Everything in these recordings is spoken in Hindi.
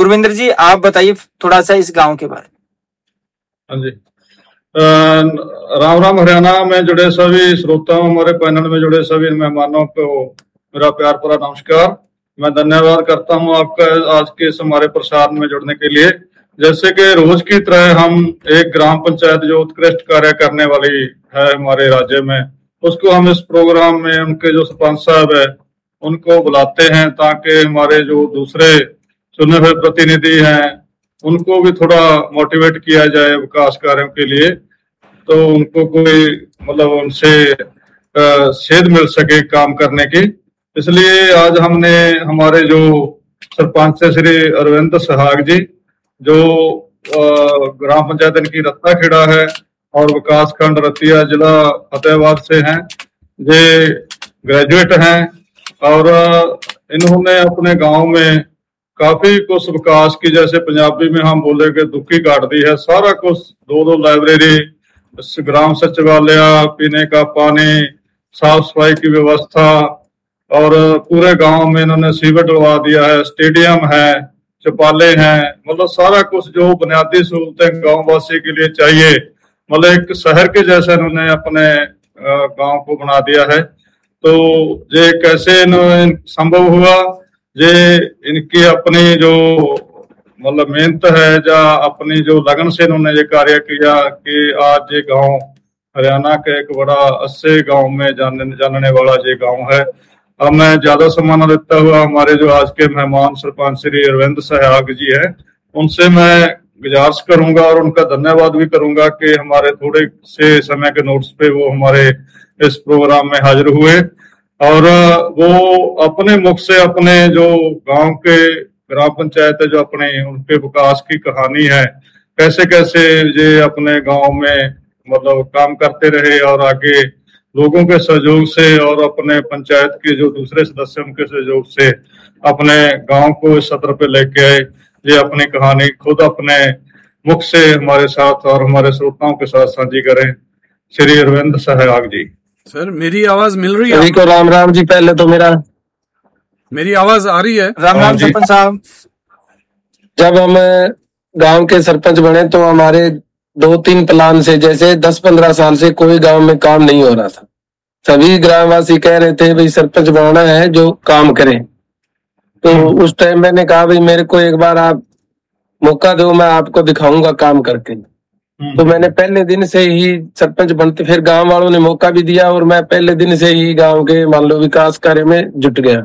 गुरविंदर जी, आप बताइए थोड़ा सा इस गांव के बारे हाँ जी। राम राम। हरियाणा में जुड़े सभी श्रोताओं, हमारे पैनल में जुड़े सभी मेहमानों को मेरा प्यार भरा नमस्कार। मैं धन्यवाद करता हूँ आपका आज के इस हमारे प्रसार में जुड़ने के लिए। जैसे कि रोज की तरह हम एक ग्राम पंचायत जो उत्कृष्ट कार्य करने वाली है हमारे राज्य में, उसको हम इस प्रोग्राम में उनके जो सरपंच साहब है उनको बुलाते हैं, ताकि हमारे जो दूसरे चुने हुए प्रतिनिधि हैं उनको भी थोड़ा मोटिवेट किया जाए विकास कार्यों के लिए, तो उनको कोई मतलब उनसे सेध मिल सके काम करने की। इसलिए आज हमने हमारे जो सरपंच है श्री अरविंद सहाग जी, जो ग्राम पंचायत इनकी रत्ता खेड़ा है और विकास खंड रतिया जिला फतेहाबाद से हैं, ये ग्रेजुएट हैं और इन्होंने अपने गांव में काफी कुछ विकास की, जैसे पंजाबी में हम बोले कि दुखी काट दी है। सारा कुछ, दो लाइब्रेरी, ग्राम सचिवालय, पीने का पानी, साफ सफाई की व्यवस्था, और पूरे गांव में इन्होंने सीवर डलवा दिया है, स्टेडियम है, चौपाले हैं, मतलब सारा कुछ जो बुनियादी सहूलतें गांव वासी के लिए चाहिए, मतलब एक शहर के जैसा इन्होंने अपने गांव को बना दिया है। तो ये कैसे संभव हुआ? ये इनकी अपनी जो मतलब मेहनत है या अपनी जो लगन से इन्होंने ये कार्य किया कि आज ये गांव हरियाणा के एक बड़ा अच्छे गांव में जानने वाला ये गांव है। अब मैं ज्यादा सम्मान देता हुआ हमारे जो आज के मेहमान सरपंच श्री अरविंद सहाग जी हैं, उनसे मैं गुजारिश करूंगा और उनका धन्यवाद भी करूंगा कि हमारे थोड़े से समय के नोट्स पे वो हमारे इस प्रोग्राम में हाजिर हुए और वो अपने मुख से अपने जो गांव के ग्राम पंचायत है जो अपने उनके विकास की कहानी है, कैसे कैसे ये अपने गांव में मतलब काम करते रहे और आगे लोगों के सहयोग से और अपने पंचायत के जो दूसरे सदस्यों के सहयोग से अपने गांव को इस सत्र पे लेके आए। ये अपनी कहानी खुद अपने मुख से हमारे साथ और हमारे श्रोताओं के साथ साझी करें। श्री अरविंद सहाग जी। सर, मेरी आवाज मिल रही है? सभी को राम राम जी। पहले तो मेरी आवाज आ रही है? राम राम सरपंच साहब। जब हम गांव के सरपंच बने तो हमारे 2-3 प्लान से, जैसे 10-15 साल से कोई गांव में काम नहीं हो रहा था। सभी ग्रामवासी कह रहे थे भाई सरपंच बनाना है जो काम करे। तो उस टाइम मैंने कहा भाई मेरे को एक बार आप मौका दो, मैं आपको दिखाऊंगा काम करके। तो मैंने पहले दिन से ही सरपंच बनते, फिर गांव वालों ने मौका भी दिया और मैं पहले दिन से ही गांव के मान लो विकास कार्य में जुट गया।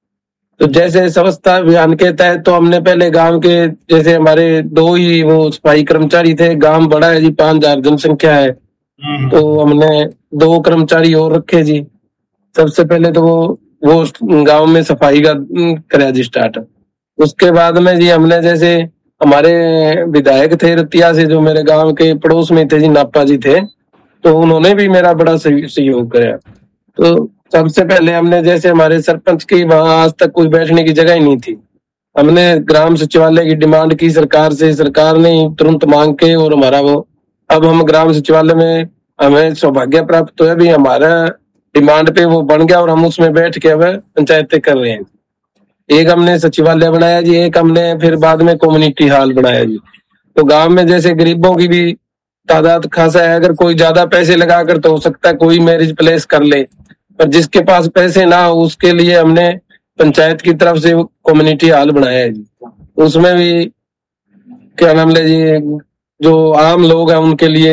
तो जैसे स्वच्छता अभियान के तहत तो हमने पहले गांव के, जैसे हमारे 2 ही वो सफाई कर्मचारी थे, गांव बड़ा है जी, 5000 जनसंख्या है, तो हमने 2 कर्मचारी और रखे जी। सबसे पहले तो वो गांव में सफाई का कराया जी स्टार्ट। उसके बाद में जी हमने, जैसे हमारे विधायक थे रतिया से जो मेरे गांव के पड़ोस में थे जी, नापा जी थे, तो उन्होंने भी मेरा बड़ा सहयोग कराया। तो सबसे पहले हमने, जैसे हमारे सरपंच की वहां आज तक कोई बैठने की जगह ही नहीं थी, हमने ग्राम सचिवालय की डिमांड की सरकार से, सरकार ने तुरंत मांग के और हमारा वो, अब हम ग्राम सचिवालय में हमें सौभाग्य प्राप्त हुआ भी, हमारा डिमांड पे वो बन गया और हम उसमें बैठ के अब पंचायतें कर रहे हैं। एक हमने सचिवालय बनाया जी, एक हमने फिर बाद में कम्युनिटी हॉल बनाया जी। तो गांव में जैसे गरीबों की भी तादाद खासा है, अगर कोई ज्यादा पैसे लगाकर तो हो सकता है कोई मैरिज प्लेस कर ले, पर जिसके पास पैसे ना हो उसके लिए हमने पंचायत की तरफ से कम्युनिटी हॉल बनाया है जी। उसमें भी क्या नाम ले जी, जो आम लोग हैं उनके लिए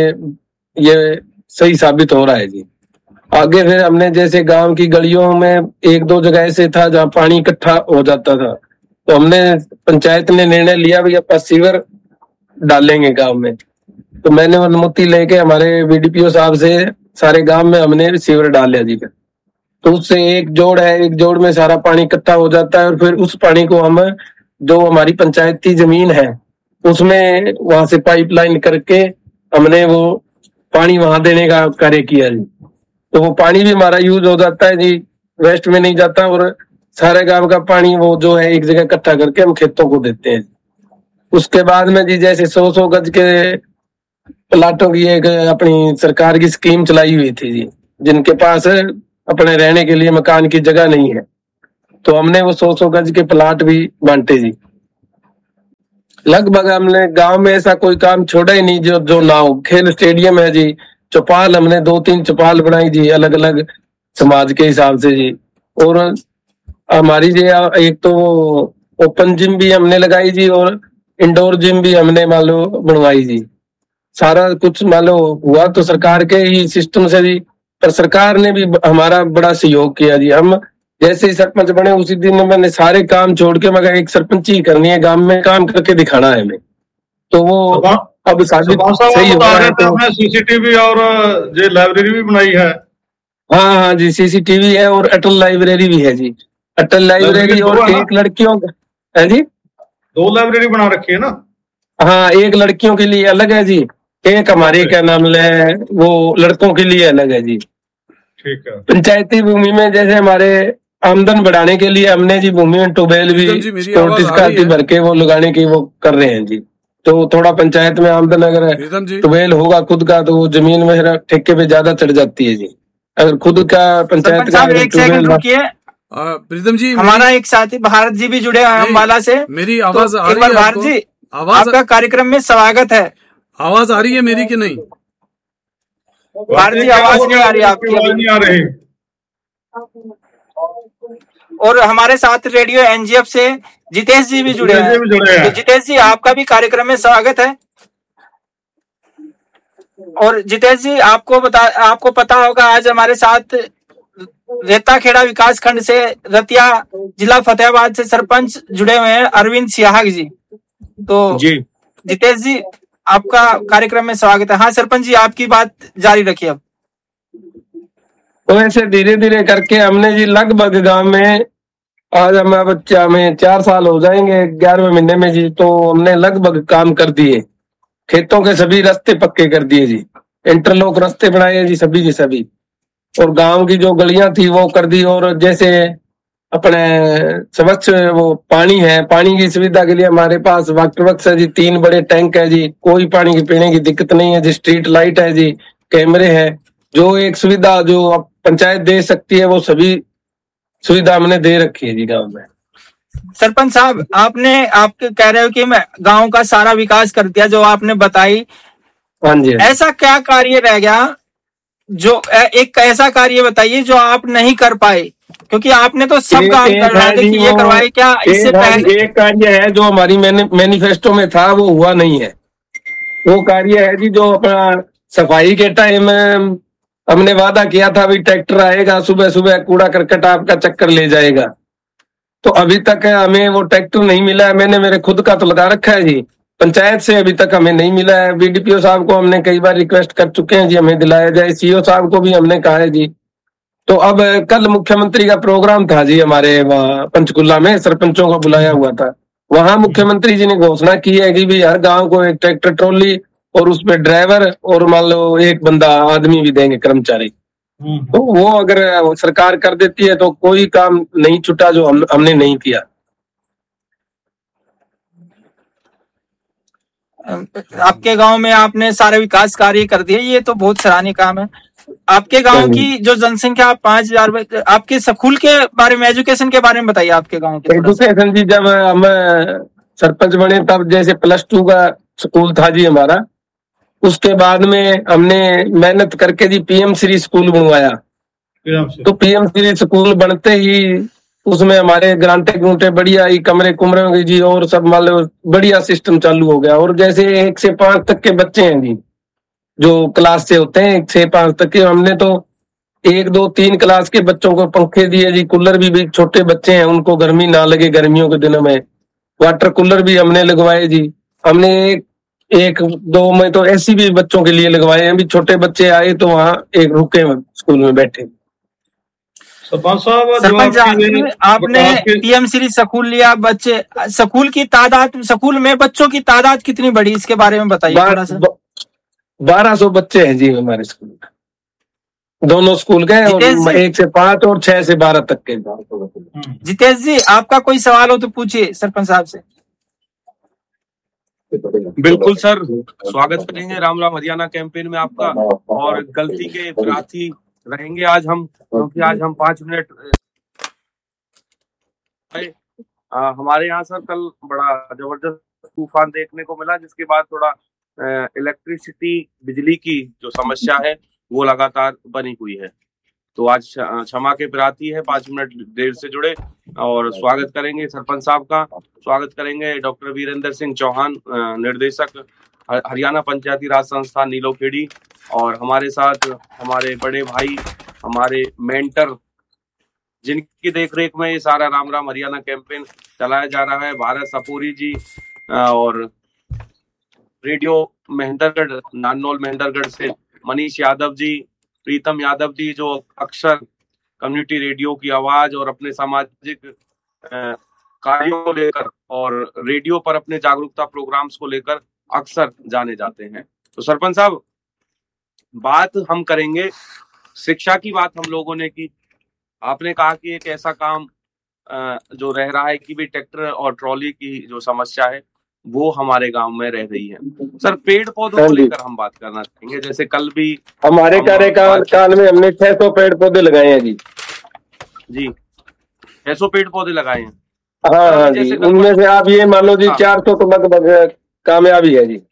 ये सही साबित हो रहा है जी। आगे फिर हमने जैसे गांव की गलियों में 1-2 जगह ऐसे था जहाँ पानी इकट्ठा हो जाता था, तो हमने पंचायत ने निर्णय लिया भी अपन सीवर डालेंगे गांव में। तो मैंने अनुमति लेके हमारे बीडीपीओ साहब से सारे गांव में हमने सीवर डाल दिया जी। तो उससे एक जोड़ है, एक जोड़ में सारा पानी इकट्ठा हो जाता है और फिर उस पानी को हम, जो हमारी पंचायती जमीन है उसमें वहां से पाइपलाइन करके हमने वो पानी वहां देने का कार्य किया जी। तो वो पानी भी हमारा यूज हो जाता है जी, वेस्ट में नहीं जाता, और सारे गांव का पानी वो जो है एक जगह इकट्ठा करके हम खेतों को देते हैं। उसके बाद में जी जैसे 100-100 गज के प्लाटों की एक अपनी सरकार की स्कीम चलाई हुई थी जी, जिनके पास अपने रहने के लिए मकान की जगह नहीं है, तो हमने वो 100-100 गज के प्लाट भी बांटे जी। लगभग हमने गांव में ऐसा कोई काम छोड़ा ही नहीं जो जो ना हो। खेल स्टेडियम है जी, चौपाल हमने 2-3 चौपाल बनाई जी अलग अलग समाज के हिसाब से जी। और हमारी जी एक तो ओपन जिम भी हमने लगाई जी, और इंडोर जिम भी हमने मान लो बनवाई जी। सारा कुछ मान लो हुआ तो सरकार के ही सिस्टम से जी, पर सरकार ने भी हमारा बड़ा सहयोग किया जी। हम जैसे ही सरपंच बने उसी दिन मैंने सारे काम छोड़ के मगर एक सरपंच ही करनी है, गांव में काम करके दिखाना है हमें, तो वो अब साबित सही हो रहा है। तो हमने सीसीटीवी और जो लाइब्रेरी भी बनाई है। हाँ हाँ जी, सीसीटीवी है और अटल लाइब्रेरी भी है जी। अटल लाइब्रेरी और एक लड़कियों है जी, 2 लाइब्रेरी बना रखी है ना। हाँ, एक लड़कियों के लिए अलग है जी, एक हमारे क्या नाम है वो लड़कों के लिए अलग है जी। ठीक है। पंचायती भूमि में जैसे हमारे आमदन बढ़ाने के लिए हमने जी भूमि में ट्यूबवेल भी सिक्योरिटी भर के वो लगाने की वो कर रहे हैं जी। तो थोड़ा पंचायत में आमदन अगर ट्यूबवेल होगा खुद का तो वो जमीन में ठेके पे ज्यादा चढ़ जाती है जी। अगर खुद का पंचायत का एक सेकंड रुकिए, प्रीतम जी हमारा एक साथी भारत जी भी जुड़े हैं अम्बाला से। मेरी आवाज तो आ रही है भारत जी, आपका कार्यक्रम में स्वागत है। आवाज आ रही है मेरी कि नहीं? भारत जी आवाज नहीं आ रही आपकी, नहीं आ रही। और हमारे साथ रेडियो एनजीएफ से जितेश जी भी जुड़े हैं। तो जितेश जी आपका भी कार्यक्रम में स्वागत है। और जितेश जी आपको पता होगा आज हमारे साथ रेता खेड़ा विकास खंड से रतिया जिला फतेहाबाद से सरपंच जुड़े हुए हैं अरविंद सियाहग जी। तो जी जितेश जी आपका कार्यक्रम में स्वागत है। हाँ सरपंच जी आपकी बात जारी रखिए। अब तो ऐसे धीरे धीरे करके हमने जी लगभग गांव में आज हमारा बच्चा में 4 साल हो जाएंगे 11वें महीने में जी, तो हमने लगभग काम कर दिए। खेतों के सभी रास्ते पक्के कर दिए जी, इंटरलॉक रास्ते बनाए जी सभी की सभी, और गांव की जो गलियां थी वो कर दी। और जैसे अपने स्वच्छ वो पानी है, पानी की सुविधा के लिए हमारे पास वाटर वर्क्स है जी, 3 बड़े टैंक है जी, कोई पानी की पीने की दिक्कत नहीं है जी। स्ट्रीट लाइट है जी, कैमरे है, जो एक सुविधा जो पंचायत दे सकती है वो सभी सुविधा हमने दे रखी है जी गांव में। सरपंच साहब आपके कह रहे हो कि मैं गांव का सारा विकास कर दिया जो आपने बताई। हाँ जी। ऐसा क्या कार्य रह गया जो एक ऐसा कार्य बताइए जो आप नहीं कर पाए, क्योंकि आपने तो सब काम करवाए। क्या इससे पहले एक कार्य है जो हमारी मैनिफेस्टो में था वो हुआ नहीं है। वो कार्य है जी जो अपना सफाई के टाइम हमने वादा किया था भी ट्रैक्टर आएगा सुबह सुबह कूड़ा करकट आपका चक्कर ले जाएगा, तो अभी तक हमें वो ट्रैक्टर नहीं मिला है। मैंने मेरे खुद का तो लगा रखा है जी, पंचायत से अभी तक हमें नहीं मिला है। बीडीपीओ साहब को हमने कई बार रिक्वेस्ट कर चुके हैं जी हमें दिलाया जाए, सीओ साहब को भी हमने कहा है जी। तो अब कल मुख्यमंत्री का प्रोग्राम था जी हमारे वहाँ पंचकुला में, सरपंचों को बुलाया हुआ था। वहां मुख्यमंत्री जी ने घोषणा की है कि भाई हर गांव को एक ट्रैक्टर ट्रॉली और उसमें ड्राइवर और मान लो एक बंदा आदमी भी देंगे कर्मचारी। तो वो अगर सरकार कर देती है तो कोई काम नहीं छूटा जो हमने नहीं किया। आपके गांव में आपने सारे विकास कार्य कर दिए, ये तो बहुत सराहनीय काम है। आपके गांव की जो जनसंख्या 5000, आपके स्कूल के बारे में, एजुकेशन के बारे में बताइए आपके गांव के। एजुकेशन जी जब हम सरपंच बने तब जैसे +2 का स्कूल था जी हमारा, उसके बाद में हमने मेहनत करके जी पीएम श्री स्कूल बनवाया। तो पीएम श्री स्कूल बनते ही उसमें हमारे ग्रांटे गुंटे बढ़िया ही कमरे कुमरे जी और सब मान लो बढ़िया सिस्टम चालू हो गया। और जैसे 1 से 5 तक के बच्चे हैं जी जो क्लास से होते हैं 1 से 5 तक के, हमने तो 1, 2, 3 क्लास के बच्चों को पंखे दिए जी, कूलर भी छोटे बच्चे हैं उनको गर्मी ना लगे गर्मियों के दिनों में, वाटर कूलर भी हमने लगवाए जी। हमने 1-2 में तो ऐसी भी बच्चों के लिए लगवाए हैं, भी छोटे बच्चे आए तो वहाँ एक रुके स्कूल में बैठे। सरपंच आपने पीएम श्री स्कूल लिया, बच्चे स्कूल की तादाद, स्कूल में बच्चों की तादाद कितनी बढ़ी इसके बारे में बताइए थोड़ा सा। 1200 बच्चे हैं जी हमारे स्कूल में, दोनों स्कूल के, 1 से 5 और 6 से 12 तक के। जितेश जी आपका कोई सवाल हो तो पूछिए सरपंच साहब से। बिल्कुल सर, स्वागत करेंगे राम राम हरियाणा कैंपेन में आपका, और गलती के प्रार्थी रहेंगे आज हम, क्योंकि आज हम 5 मिनट हमारे यहाँ सर कल बड़ा जबरदस्त तूफान देखने को मिला, जिसके बाद थोड़ा इलेक्ट्रिसिटी बिजली की जो समस्या है वो लगातार बनी हुई है। तो आज क्षमा के प्रार्थी है, 5 मिनट देर से जुड़े, और स्वागत करेंगे सरपंच साहब का, स्वागत करेंगे डॉक्टर वीरेंद्र सिंह चौहान, निर्देशक हरियाणा पंचायती राज संस्थान नीलोखेड़ी, और हमारे साथ हमारे बड़े भाई, हमारे मेंटर, जिनकी देखरेख में ये सारा राम राम हरियाणा कैंपेन चलाया जा रहा है, भारत सपूरी जी, और रेडियो महेंद्रगढ़, नानोल महेंद्रगढ़ से मनीष यादव जी, प्रीतम यादव जी, जो अक्सर कम्युनिटी रेडियो की आवाज और अपने सामाजिक कार्यों को लेकर और रेडियो पर अपने जागरूकता प्रोग्राम्स को लेकर अक्सर जाने जाते हैं। तो सरपंच साहब, बात हम करेंगे शिक्षा की, बात हम लोगों ने की। आपने कहा कि एक ऐसा काम जो रह रहा है कि भी ट्रैक्टर और ट्रॉली की जो समस्या है वो हमारे गांव में रह रही है। सर, पेड़ पौधों को लेकर हम बात करना चाहेंगे। जैसे कल भी हमारे कार्यकाल में हमने 600 पेड़ पौधे लगाए हैं जी। 600 पेड़ पौधे लगाए हैं। हाँ जी, उनमें से आप ये मान लो जी 400 तो लगभग कामयाबी है जी।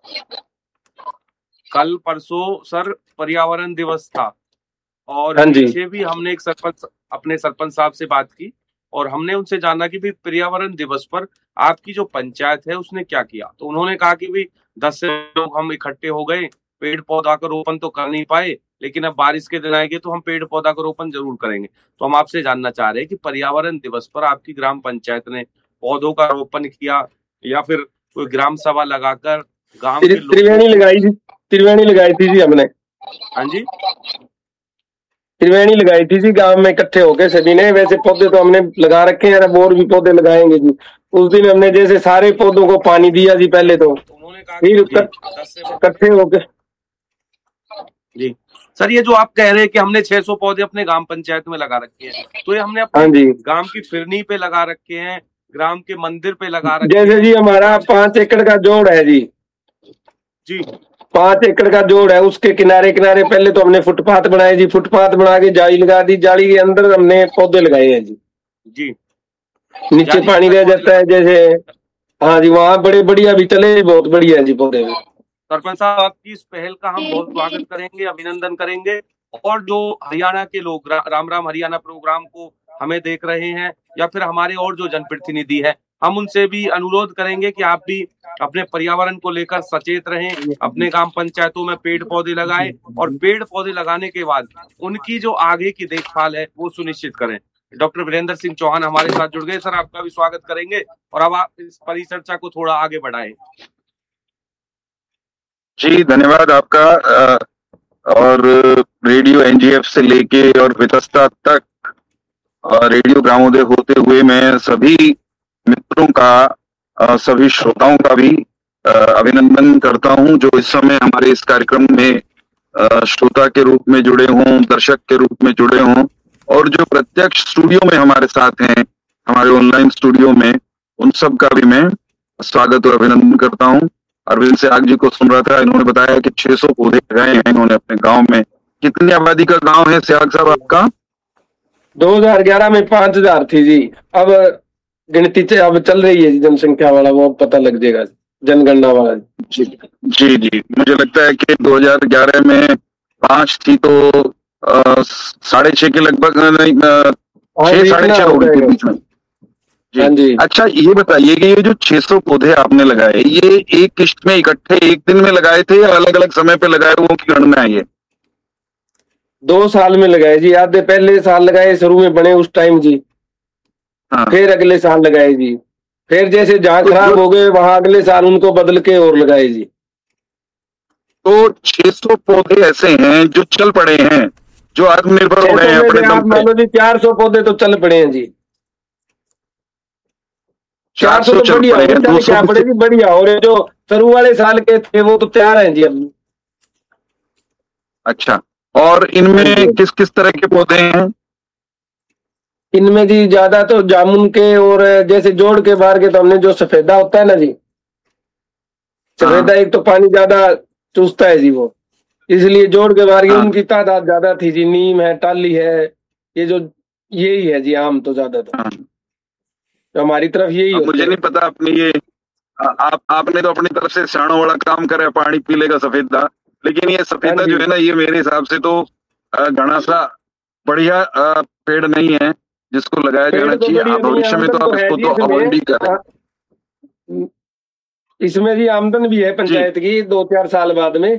कल परसों सर पर्यावरण दिवस था, और पीछे भी हमने एक अपने सरपंच साहब से बात की, और हमने उनसे जाना कि भी पर्यावरण दिवस पर आपकी जो पंचायत है उसने क्या किया। तो उन्होंने कहा कि भी 10 से लोग हम इकट्ठे हो गए, पेड़ पौधा का रोपण तो कर नहीं पाए, लेकिन अब बारिश के दिन आएंगे तो हम पेड़ पौधा का रोपण जरूर करेंगे। तो हम आपसे जानना चाह रहे हैं कि पर्यावरण दिवस पर आपकी ग्राम पंचायत ने पौधों का रोपण किया या फिर कोई ग्राम सभा लगाकर गाँव के त्रिवेणी लगाई थी जी हमने। हाँ जी, त्रिवेणी लगाई थी जी, गांव में इकट्ठे होके सभी ने। वैसे पौधे तो हमने लगा रखे हैं, अब और भी पौधे लगाएंगे जी। उस दिन हमने जैसे सारे पौधों को पानी दिया जी पहले, तो फिर इकट्ठे होके जी। सर, ये जो आप कह रहे हैं कि हमने 600 पौधे अपने ग्राम पंचायत में लगा रखे हैं, तो ये हमने अपने गांव की फिरनी पे लगा रखे हैं, ग्राम के मंदिर पे लगा रखे हैं। जैसे जी हमारा 5 एकड़ का जोड़ है जी। 5 एकड़ का जोड़ है, उसके किनारे किनारे पहले तो हमने फुटपाथ बनाए जी। फुटपाथ बना के जाली लगा दी, जाली के अंदर हमने पौधे लगाए हैं जी। नीचे पानी रह जाता है जैसे। हाँ जी, वहाँ बड़े बढ़िया भी चले, बहुत बढ़िया जी पौधे भी। सरपंच साहब, आपकी इस पहल का हम बहुत स्वागत करेंगे, अभिनंदन करेंगे। और जो हरियाणा के लोग राम राम हरियाणा प्रोग्राम को हमें देख रहे हैं, या फिर हमारे और जो जनप्रतिनिधि है, हम उनसे भी अनुरोध करेंगे कि आप भी अपने पर्यावरण को लेकर सचेत रहें, अपने ग्राम पंचायतों में पेड़ पौधे लगाएं, और पेड़ पौधे लगाने के बाद उनकी जो आगे की देखभाल है वो सुनिश्चित करें। डॉक्टर वीरेंद्र सिंह चौहान हमारे साथ जुड़ गए। सर, आपका भी स्वागत करेंगे, और अब आप इस परिचर्चा को थोड़ा आगे बढ़ाएं। जी, धन्यवाद आपका। और रेडियो एनजीएफ से लेके और वितस्ता तक रेडियो ग्रामोदय होते हुए मैं सभी मित्रों का, सभी श्रोताओं का भी अभिनंदन करता हूं, जो इस समय हमारे इस कार्यक्रम में श्रोता के रूप में जुड़े हों, दर्शक के रूप में जुड़े हों, और जो प्रत्यक्ष स्टूडियो में हमारे साथ हैं, हमारे ऑनलाइन स्टूडियो में, उन सब का भी मैं स्वागत और अभिनंदन करता हूं। अरविंद सियाग जी को सुन रहा था, इन्होंने बताया कि 600 पौधे लगाए हैं इन्होंने अपने गांव में। कितनी आबादी का गांव है सियाग साहब आपका? 2011 में 5000 थी जी। अब गिनती अब चल रही है जी, जनसंख्या वाला वो पता लग जाएगा, जनगणना वाला जी। जी, मुझे लगता है कि 2011 में 5 थी, तो 6.5 के लगभग, 6-6.5 हो गई थी बीच में जी। अच्छा, ये बताइए कि ये जो 600 पौधे आपने लगाए, ये एक किश्त में इकट्ठे एक दिन में लगाए थे या अलग अलग समय पे लगाए हुए की गणना है? ये 2 साल में लगाए जी। आधे पहले साल लगाए, शुरू में बने उस टाइम जी। हाँ। फिर अगले साल लगाए जी। फिर जैसे जहाँ खराब हो गए वहां अगले साल उनको बदल के और लगाए जी। तो 600 पौधे ऐसे हैं जो चल पड़े हैं, जो आत्मनिर्भर हो गए हैं अपने दम पे। मान लो जी 400 पौधे तो चल पड़े हैं जी। 400 तो बढ़िया है, 200 पड़ेगी बढ़िया। और जो शुरू वाले साल के थे वो तो तैयार हैं जी अब। अच्छा, और इनमें किस किस तरह के पौधे हैं? इनमें जी ज्यादा तो जामुन के, और जैसे जोड़ के बाहर के तो हमने जो सफेदा होता है ना जी, सफेदा एक तो पानी ज्यादा चूसता है जी वो, इसलिए जोड़ के बाहर की उनकी तादाद ज्यादा थी जी। नीम है, टाली है, ये जो यही है जी आम तो ज्यादा तो हमारी तरफ यही। मुझे नहीं पता अपनी ये आपने तो अपनी तरफ से शाणों वाला काम करे, पानी पी लेगा सफेदा, लेकिन ये हाँ सफेदा जी जो है ना, ये मेरे हिसाब से तो घना सा बढ़िया पेड़ नहीं है जिसको लगाया पेड़ जाना तो चाहिए। बढ़िया नहीं है, भविष्य में तो आमदन आप तो है इसको जी तो अवॉइड ही इसमें। करें। इसमें जी आमदन भी है जी पंचायत की 2-4 साल बाद में।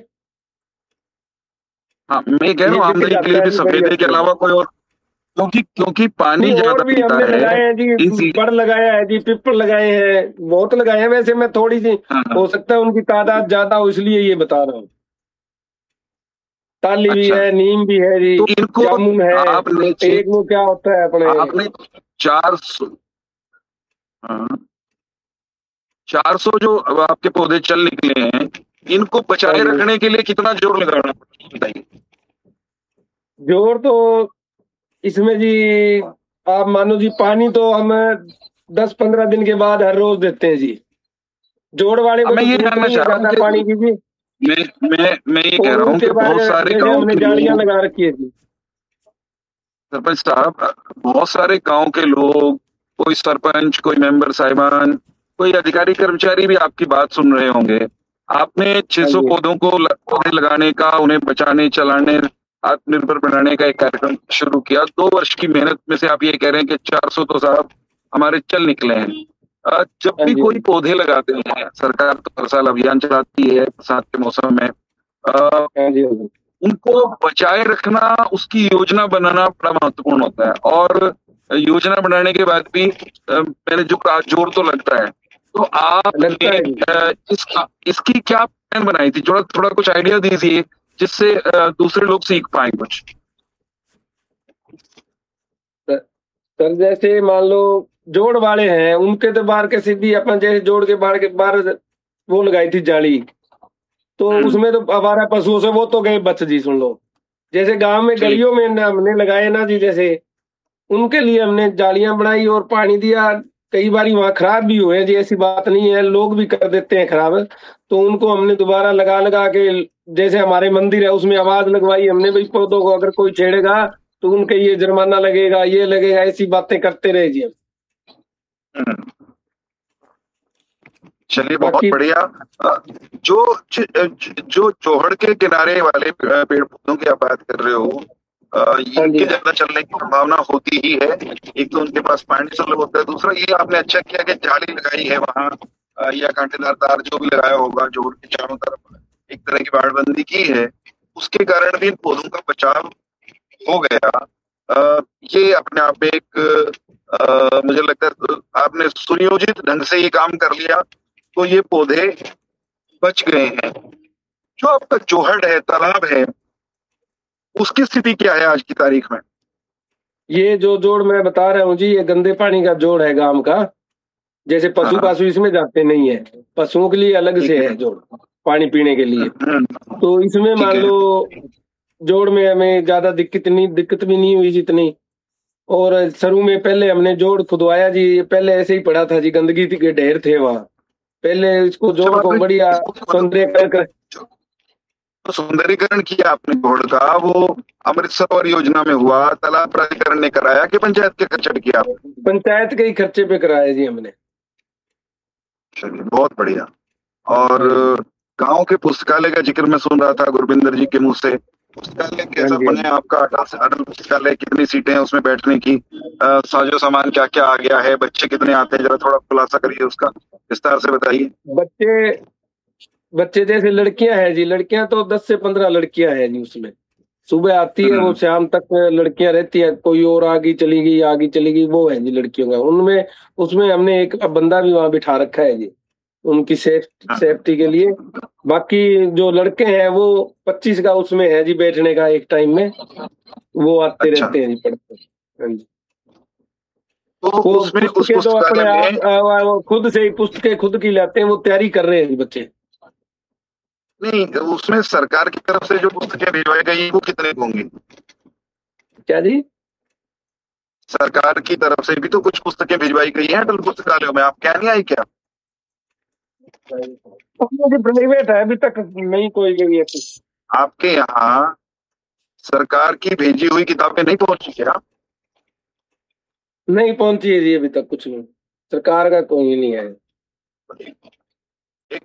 हाँ, मैं कह रहा ये हूँ बिक आमदनी के जाता लिए है भी जी बड़ी सफेदे के अच्छे से। अलावा कोई और, क्योंकि पानी नहीं, ज्यादा और भी पीता हमने है लगाए हैं जी, इसी। बड़ लगाया है जी, पिपल लगाए हैं, बहुत लगाए हैं। वैसे मैं थोड़ी सी, हाँ, हाँ, हो सकता है उनकी तादाद ज्यादा हो, इसलिए ये बता रहा हूँ। टाली भी अच्छा। है, नीम भी है जी, तो इनको जामुन है। आपने एक वो क्या होता है अपने, आपने 400, हाँ, 400 जो अब आपके पौधे चल निकले हैं, इनको हाँ बचाए जी, रखने के लिए कितना जोर लगाना पड़ता है, बताइए। जोर तो इसमें जी, आप मानो जी, पानी तो हम 10-15 दिन के बाद हर रोज देते हैं जी। जोड़ वाले अब को मैं तो ये जरूरत जानना नहीं है चाह रहा हूँ ज्यादा पानी कि की जी। मैं ये कह और रहा हूँ उनके कि बाद बहुत सारे जैसे गांव हमने के जालियां लोग, लगा रखी है जी। सरपंच साहब, बहुत सारे गांव के लोग, कोई सरपंच, कोई मेंबर साहिबान, कोई अधिकारी कर्मचारी भी आपकी बात सुन रहे होंगे। आपने हाँ 600 जी, पौधों को पौधे लगाने का, उन्हें बचाने, चलाने, आत्मनिर्भर बनाने का एक कार्यक्रम शुरू किया। 2 वर्ष की मेहनत में से आप ये कह रहे हैं कि 400 तो साहब हमारे चल निकले हैं। जब हाँ भी जी, कोई पौधे लगाते हैं, सरकार तो हर साल अभियान चलाती है बरसात के मौसम में, हाँ जी, हाँ जी। उनको बचाए रखना, उसकी योजना बनाना बड़ा महत्वपूर्ण होता है। और योजना बनाने के बाद भी मैंने जो कहा, जोर तो लगता है। तो लगता आपने है जी। इसकी क्या प्लान बनाई थी? थोड़ा थोड़ा कुछ आइडिया दीजिए जिससे दूसरे लोग सीख पाए कुछ। सर जैसे मान लो, जोड़ वाले हैं, उनके तो बाहर के सीधी अपन जैसे जोड़ के बाहर वो लगाई थी जाली, तो हम्म, उसमें तो आवारा पशुओं से वो तो गए बच जी। सुन लो, जैसे गांव में ठीक। गलियों में हमने लगाए ना जी, जैसे उनके लिए हमने जालियां बनाई और पानी दिया। कई बार वहां खराब भी हुए जी, ऐसी बात नहीं है, लोग भी कर देते हैं खराब, तो उनको हमने दोबारा लगा लगा के, जैसे हमारे मंदिर है उसमें आवाज लगवाई हमने, भाई पौधों को अगर कोई छेड़ेगा तो उनके ये जुर्माना लगेगा, ये लगेगा, ऐसी बातें करते रहे जी हम। हम्म, चलिए बहुत बाकी बढ़िया। जो जोहड़ के किनारे वाले पेड़ पौधों की आप बात कर रहे हो, हाँ इनके जी, ज्यादा चलने की संभावना होती ही है। एक तो उनके पास पानी सुलभ होता है, दूसरा ये आपने अच्छा किया कि जाली लगाई है वहां, या कांटेदार तार जो भी लगाया होगा, जोड़ के चारों तरफ एक तरह की बाड़बंदी की है, उसके कारण भी इन पौधों का बचाव हो गया। ये अपने आप में एक, मुझे लगता है आपने सुनियोजित ढंग से ये काम कर लिया, तो ये पौधे बच गए हैं। जो आपका जोहड़ है, तालाब है, उसकी स्थिति क्या है आज की तारीख में? ये जो जोड़ मैं बता रहा हूँ जी, ये गंदे पानी का जोड़ है गांव का। जैसे हाँ, पशु हाँ, पासु इसमें जाते नहीं है, पशुओं के लिए अलग ठीक से है। है जोड़, पानी पीने के लिए। तो इसमें ठीक मान है। लो जोड़ में हमें ज्यादा दिक्कत भी नहीं हुई जितनी। और शुरू में पहले हमने जोड़ खुदवाया जी, ये पहले ऐसे ही पड़ा था जी, गंदगी के ढेर थे वहां। पहले इसको जब जोड़ को आपने बढ़िया सौंदर्यकरण कर। जो सुंदरीकरण किया आपने जोहड़ का, वो अमृत सरोवर योजना में हुआ, तालाब प्राधिकरण ने कराया कि पंचायत के खर्चे पे किया आपने? पंचायत के ही खर्चे पे कराया जी हमने। चलिए बहुत बढ़िया। और हाँ जी, गांव के पुस्तकालय का जिक्र मैं सुन रहा था गुरबिंदर जी के मुंह से। पुस्तकालय हाँ कैसा जी, हाँ बने जी। आपका? अटल से अटल पुस्तकालय, कितनी सीटें हैं उसमें बैठने की? साजो सामान क्या क्या आ गया है? बच्चे कितने आते हैं? जरा थोड़ा खुलासा करिए, उसका विस्तार से बताइए। बच्चे बच्चे जैसे लड़कियां हैं जी, लड़कियां तो 10 से 15 लड़कियां हैं जी उसमें। सुबह आती है वो, हम्म, शाम तक लड़कियां रहती है, कोई और आगी चली गई, वो है जी लड़कियों का उनमें। उसमें हमने एक बंदा भी वहां बिठा रखा है जी, उनकी सेफ्टी के लिए। बाकी जो लड़के हैं वो 25 का उसमें है जी, बैठने का एक टाइम में, वो आते अच्छा। रहते हैं जी, पढ़ते हैं। हाँ जी। तो वो उसमें उस पुस्तकें तो अपने पुस्तकालय आप में, वो खुद से ही पुस्तकें खुद की लाते हैं, वो तैयारी कर रहे हैं जी बच्चे। नहीं, उसमें सरकार की तरफ से जो पुस्तकें भिजवाई गई वो कितने की होंगी? क्या जी? सरकार की तरफ से भी तो कुछ पुस्तकें भिजवाई गई हैं अटल पुस्तकालयों में, आप क्या नहीं आई क्या? प्राइवेट है, अभी तक नहीं कोई गई है कुछ। आपके यहाँ सरकार की भेजी हुई किताबें नहीं पहुंची क्या? नहीं पहुंची है जी अभी तक कुछ नहीं, सरकार का कोई नहीं है।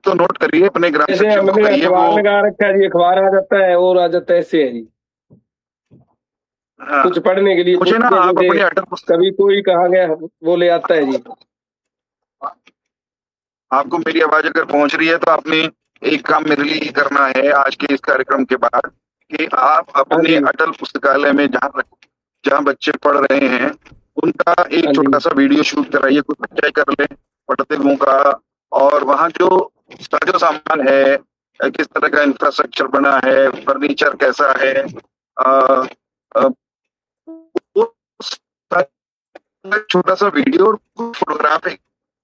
तो नोट करिए, अपने ग्राम जैसे सचिव को हमने कहिए अखबार वो। लगा रखा है जी, अखबार आ जाता है और आ जाता है, ऐसे है जी। हाँ, कुछ पढ़ने के लिए मुझे ना आप जैसे अपनी अटल पुस्तक, कभी कोई कहा गया वो ले आता है जी। आपको मेरी आवाज अगर पहुंच रही है तो आपने एक काम मेरे लिए करना है आज के इस कार्यक्रम के बाद, कि आप हाँ अपने जी, अटल पुस्तकालय में जहाँ बच्चे पढ़ रहे हैं उनका एक हाँ छोटा जी, सा वीडियो शूट कराइए, कुछ बच्चे कर ले पढ़ते हुओं का, और वहाँ जो साजो सामान है, किस तरह का इंफ्रास्ट्रक्चर बना है, फर्नीचर कैसा है, अ, अ, वो सारा छोटा सा वीडियो और फोटोग्राफी,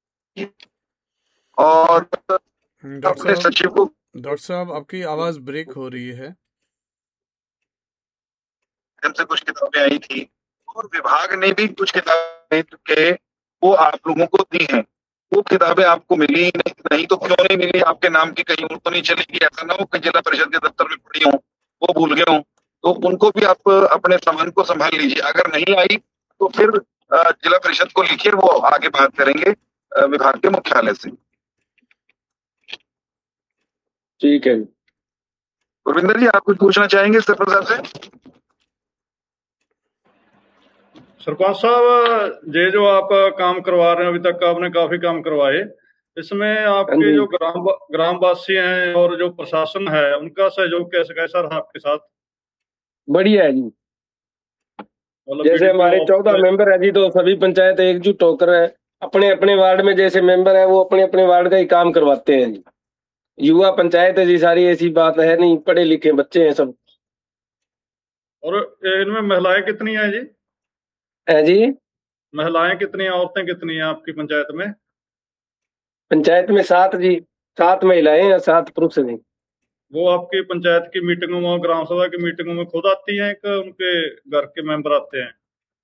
और अपने सचिव को डॉक्टर साहब आपकी आवाज ब्रेक हो रही है। से कुछ किताबें आई थी और विभाग ने भी कुछ किताबें के वो आप लोगों को दी हैं। वो किताबें आपको मिली नहीं तो क्यों नहीं मिली, आपके नाम की कहीं और तो नहीं चलेगी, ऐसा ना हो कि जिला परिषद के दफ्तर में पड़ी हो, वो भूल गए हो, तो उनको भी आप अपने सामान को संभाल लीजिए। अगर नहीं आई तो फिर जिला परिषद को लिखिए, वो आगे बात करेंगे विभाग के मुख्यालय से। ठीक है। गुरविंदर जी, आप कुछ पूछना चाहेंगे सरपंच साहब से? सरपंच साहब, ये जो आप काम करवा रहे हैं, अभी तक आपने काफी काम करवाए, इसमें आपके जो ग्रामवासी हैं और जो प्रशासन है उनका सहयोग कैसा रहा आपके साथ? बढ़िया है जी। मतलब जैसे हमारे 14 मेंबर है जी, तो सभी पंचायत एकजुट होकर अपने अपने वार्ड में जैसे मेंबर है वो अपने अपने वार्ड का ही काम करवाते हैं जी। युवा पंचायत है जी सारी, ऐसी बात है नहीं, पढ़े लिखे बच्चे हैं सब। और इनमें महिलाएं कितनी हैं जी? है जी, महिलाएं कितनी हैं, औरतें कितनी हैं आपकी पंचायत में? पंचायत में 7 जी, 7 महिलाएं हैं, 7 पुरुष हैं। वो आपकी पंचायत की मीटिंगों में, ग्राम सभा की मीटिंगों में खुद आती हैं कि उनके घर के मेंबर आते हैं?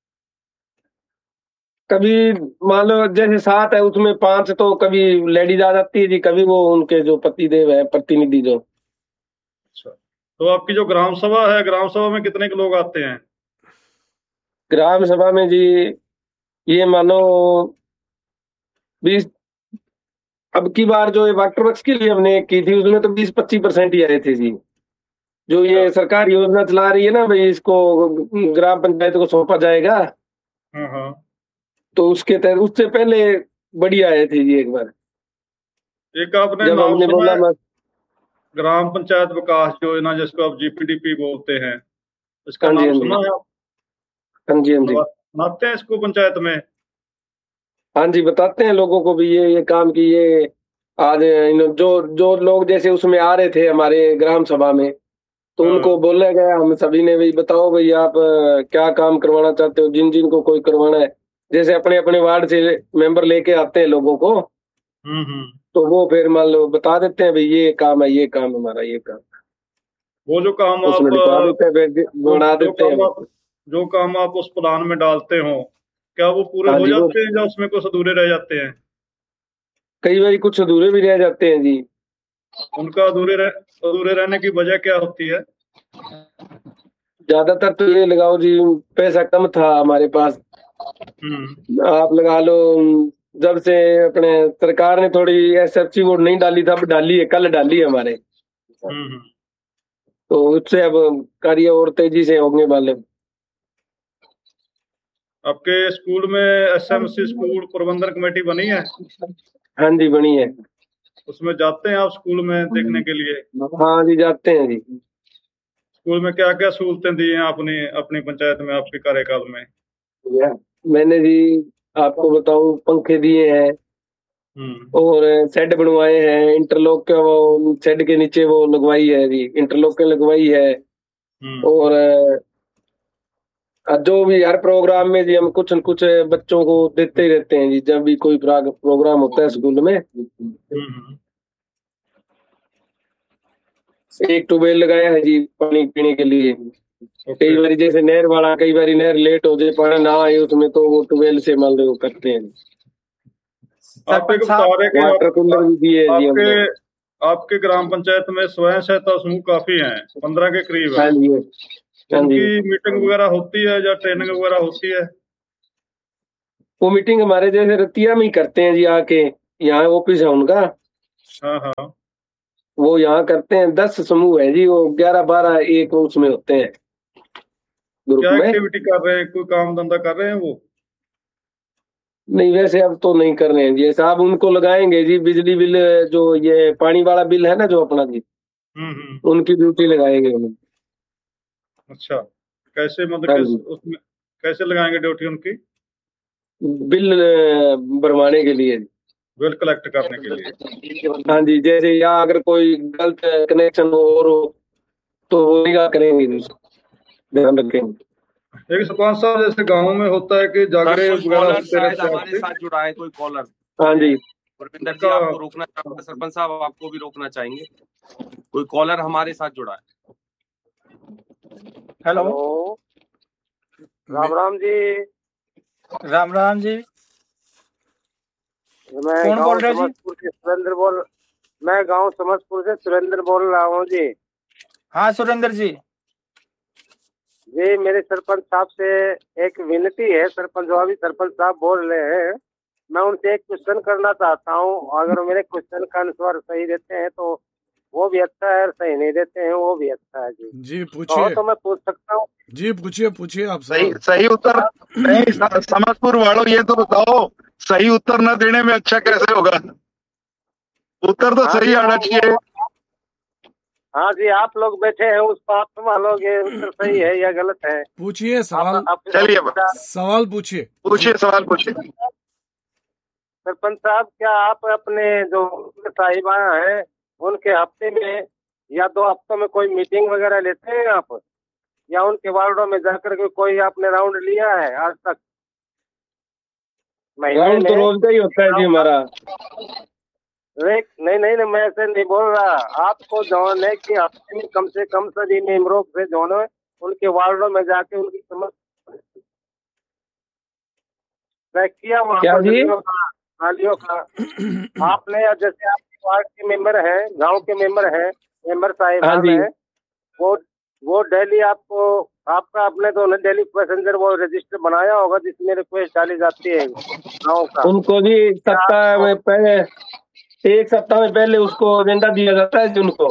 कभी मान लो जैसे 7 है उसमें 5 तो कभी लेडीज आ जाती है जी, कभी वो उनके जो पति देव है प्रतिनिधि जो। अच्छा, तो आपकी जो ग्राम सभा है, ग्राम सभा में कितने के लोग आते हैं? ग्राम सभा में जी ये मानो 20, अब की बार जो ये वाटर वर्क्स के लिए हमने की थी उसमें तो 20-25% ही आए थे जी। जो ये सरकार योजना चला रही है ना भाई, इसको ग्राम पंचायत को सौंपा जाएगा, हाँ, तो उसके तहत उससे पहले बढ़िया आए थे जी। एक बार एक आपने जब नाम हमने सुना बोला है, ग्राम पंचायत विकास योजना, जिसको आप जीपीडीपी बोलते हैं, इसका हाँ जी, नाम हाँ जी, सुना है आप? हाँ जी, हाँ जी, बनाते हैं इसको पंचायत में? हाँ जी, बताते हैं लोगों को भी ये काम की ये आज जो जो लोग जैसे उसमें आ रहे थे हमारे ग्राम सभा में, तो उनको बोला गया, हम सभी ने भाई बताओ भाई आप क्या काम करवाना चाहते हो, जिन जिन को कोई करवाना है, जैसे अपने अपने वार्ड से मेंबर लेके आते हैं लोगों को, तो वो फिर मान लो बता देते हैं भाई ये काम है, ये काम हमारा, ये काम वो जो काम उसमें लिखवा देते हैं, बना देते हैं। जो काम आप उस प्लान में डालते हो, क्या वो पूरे हाँ हो जी, जाते हैं या उसमें कुछ अधूरे रह जाते हैं? कई बार कुछ अधूरे भी रह जाते हैं जी। उनका अधूरे रहने की वजह क्या होती है? ज्यादातर तो ये लगाओ जी, पैसा कम था हमारे पास। आप लगा लो जब से अपने सरकार ने थोड़ी एसएफसी वोट नहीं डाली था, अब डाली है, कल डाली है हमारे, तो उससे अब कार्य और तेजी से होने वाले। आपके स्कूल में एसएमसी स्कूल प्रबंधन कमेटी बनी है? हाँ जी, बनी है। उसमें जाते हैं आप स्कूल में देखने के लिए? हाँ जी, जाते हैं जी। स्कूल में क्या क्या सहूलतें दी हैं आपने अपनी पंचायत में, आपके कार्यकाल में? मैंने जी आपको बताऊं, पंखे दिए हैं और शेड बनवाए हैं, इंटरलॉक का वो शेड के नीचे वो लगवाई है जी, इंटरलॉक लगवाई है। और जो भी हर प्रोग्राम में जी हम कुछ न कुछ बच्चों को देते ही रहते हैं जी, जब भी कोई प्रोग्राम होता है स्कूल में। एक ट्यूबवेल लगाया है जी पानी पीने के लिए। कई बार जैसे नहर वाला, कई बार नहर लेट हो जाए, पानी ना आए उसमें, तो वो ट्यूबवेल से मान लो करते हैं। वाटर कूलर भी दिए जी हमने। आपके ग्राम पंचायत में स्वयं सहायता समूह काफी हैं, 15 के करीब है। हाँ जी, उनकी मीटिंग वगैरह होती है या ट्रेनिंग वगैरह होती है? वो मीटिंग हमारे जैसे रतिया में ही करते हैं जी, आके यहाँ ऑफिस है उनका, हाँ हाँ। वो यहाँ करते हैं। 10 समूह है जी, वो 11-12 एक उसमें होते हैं ग्रुप क्या में। एक्टिविटी कर रहे हैं, कोई काम धंधा कर रहे हैं वो? नहीं, वैसे अब तो नहीं कर रहे हैं जी। ऐसा अब उनको लगाएंगे जी, बिजली बिल, जो ये पानी वाला बिल है ना जो अपना जी, उनकी ड्यूटी लगाएंगे उन्हें। अच्छा, कैसे मतलब हाँ किस जी, उसमें कैसे लगाएंगे ड्यूटी उनकी? बिल भरवाने के लिए। बिल कलेक्ट करने के लिए। हाँ जी, जैसे यहाँ अगर कोई गलत कनेक्शन हो और हो तो वो निगाह करेंगे जी, ध्यान रखेंगे। एक सरपंच साहब, जैसे गाँव में होता है कि सर, झगड़े कोई वगैरह कॉलर होते शायद रहते हैं हमारे आपसे। साथ जुड़ा है, कोई कॉलर। हाँ जी, परविंदर जी, उसका आपको रोकना चाहूंगा, सरपंच साहब आपको भी रोकना चाहेंगे। कोई कॉलर हमारे साथ जुड़ा है। हेलो, राम राम जी। राम राम जी। मैं कौन गांव बोल रहे हैं जी? समझपुर से सुरेंद्र मैं गांव समझपुर से सुरेंद्र बोल रहा हूँ जी। हाँ सुरेंद्र जी। जी, मेरे सरपंच साहब से एक विनती है। सरपंच जो अभी सरपंच साहब बोल रहे हैं, मैं उनसे एक क्वेश्चन करना चाहता हूँ। अगर मेरे क्वेश्चन का आंसर सही देते हैं तो वो भी अच्छा है, और सही नहीं देते हैं वो भी अच्छा है जी। जी पूछिए। तो मैं पूछ सकता हूँ? जी पूछिए आप सही सवाल। सही उत्तर नहीं, समझपुर वालों ये तो बताओ, सही उत्तर न देने में अच्छा कैसे होगा? उत्तर तो हाँ सही जी, आना चाहिए। हाँ जी, आप लोग बैठे हैं उस पर, आप संभालोगे उत्तर सही है या गलत है। पूछिए सवाल। चलिए सवाल पूछिए। सवाल पूछिए। सरपंच साहब, क्या आप अपने जो साहिबा हैं उनके हफ्ते में या 2 हफ्तों में कोई मीटिंग वगैरह लेते हैं आप, या उनके वार्डों में जाकर के कोई आपने राउंड लिया है आज तक? महीने राउंड तो में रोज का ही होता है जी हमारा। नहीं नहीं नहीं, मैं ऐसे नहीं बोल रहा। आपको जौन है कि हफ्ते में कम से कम सभी मेम्बरों से जौन है उनके वार्डों में जाके उनकी समस्या किया वहाँ क्या पर जी? नालियों का आपने, जैसे आपके वार्ड के मेंबर हैं, गांव के मेंबर हैं, मेंबर हाँ साहिबान जी, हैं, वो डेली आपको, आपका अपने तो डेली पैसेंजर वो रजिस्टर बनाया होगा जिसमें रिक्वेस्ट डाली जाती है गाँव का। उनको जी सप्ताह में पहले, एक सप्ताह में पहले उसको एजेंडा दिया जाता है जी उनको।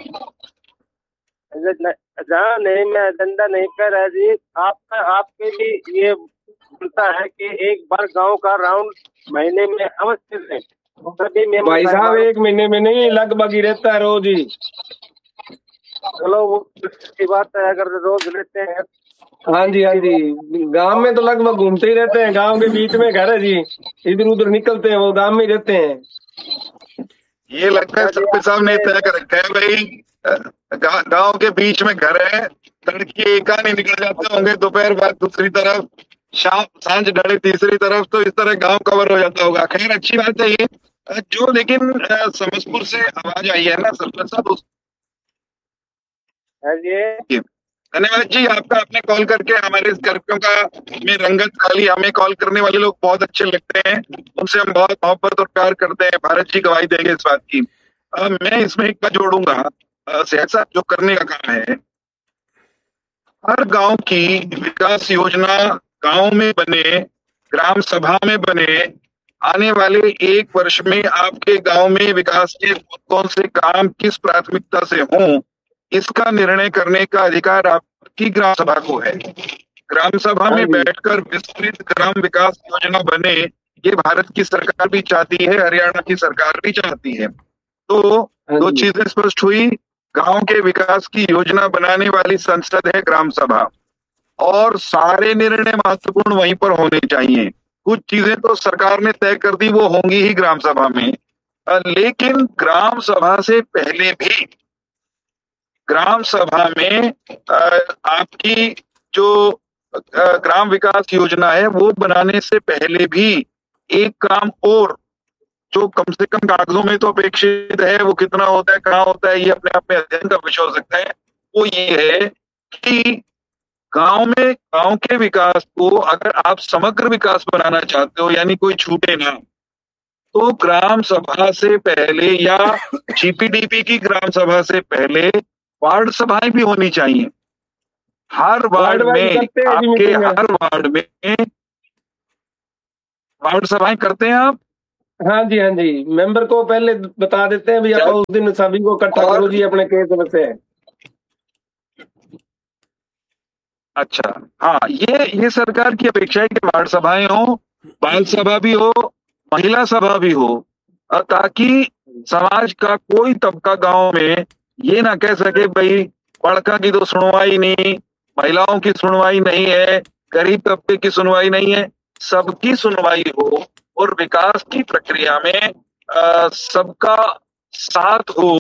जहाँ नहीं, मैं एजेंडा नहीं कह रहा जी। आपका आपके भी ये बनता है कि एक बार गांव का राउंड महीने में अवश्य दें। सभी मेंबर भाई साहब, एक महीने में नहीं, लगभग ही रहता है रोज ही। चलो वो की बात है, अगर रोज लेते हैं। हाँ जी, हाँ जी, गांव में तो लगभग घूमते ही रहते हैं। गांव के बीच में घर है जी, इधर उधर निकलते हैं, वो गांव में ही रहते हैं। ये लगता है सरपंच साहब ने तय कर रखा है भाई, गांव के बीच में घर है, तड़के एक आने निकल जाते होंगे, दोपहर बाद दूसरी तरफ, शाम सांझ ढले तीसरी तरफ, तो इस तरह गांव कवर हो जाता होगा। खैर अच्छी बात है ये। जो लेकिन समझपुर से आवाज आई है ना सरपंच साहब, धन्यवाद जी आपका। आपने कॉल करके हमारे इस कार्यक्रम का में रंगत डाली। हमें कॉल करने वाले लोग बहुत अच्छे लगते हैं, उनसे हम बहुत मोहब्बत और प्यार करते हैं। भारत जी गवाही देंगे इस बात की। मैं इसमें एक बात जोड़ूंगा, सेठ साहब, जो करने का काम है, हर गांव की विकास योजना गांव में बने, ग्राम सभा में बने, आने वाले 1 वर्ष में आपके गांव में विकास के कौन से काम किस प्राथमिकता से हों, इसका निर्णय करने का अधिकार आपकी ग्राम सभा को है। ग्राम सभा में बैठकर विस्तृत ग्राम विकास योजना बने, ये भारत की सरकार भी चाहती है, हरियाणा की सरकार भी चाहती है। तो 2 चीजें स्पष्ट हुई, गांव के विकास की योजना बनाने वाली संसद है ग्राम सभा, और सारे निर्णय महत्वपूर्ण वहीं पर होने चाहिए। कुछ चीजें तो सरकार ने तय कर दी, वो होंगी ही ग्राम सभा में, लेकिन ग्राम सभा से पहले भी ग्राम सभा में आपकी जो ग्राम विकास योजना है वो बनाने से पहले भी एक काम और, जो कम से कम कागजों में तो अपेक्षित है, वो कितना होता है, कहाँ होता है, ये अपने आप में अध्ययन का विषय हो सकता है। वो ये है कि गांव के विकास को अगर आप समग्र विकास बनाना चाहते हो, यानी कोई छूटे ना, तो ग्राम सभा से पहले या जीपीडीपी की ग्राम सभा से पहले वार्ड सभाएं भी होनी चाहिए। हर वार्ड में, आपके हर वार्ड में वार्ड सभाएं करते हैं आप? हाँ जी, मेंबर को पहले बता देते हैं, भैया उस दिन सभी को इकट्ठा करो जी अपने केस से। अच्छा, हाँ, ये सरकार की अपेक्षा है कि वार्ड सभाएं हो, बाल सभा भी हो, महिला सभा भी हो, ताकि समाज का कोई तबका गांव में ये ना कह सके भाई बड़का की तो सुनवाई नहीं, महिलाओं की सुनवाई नहीं है, गरीब तबके की सुनवाई नहीं है। सबकी सुनवाई हो और विकास की प्रक्रिया में सबका साथ हो,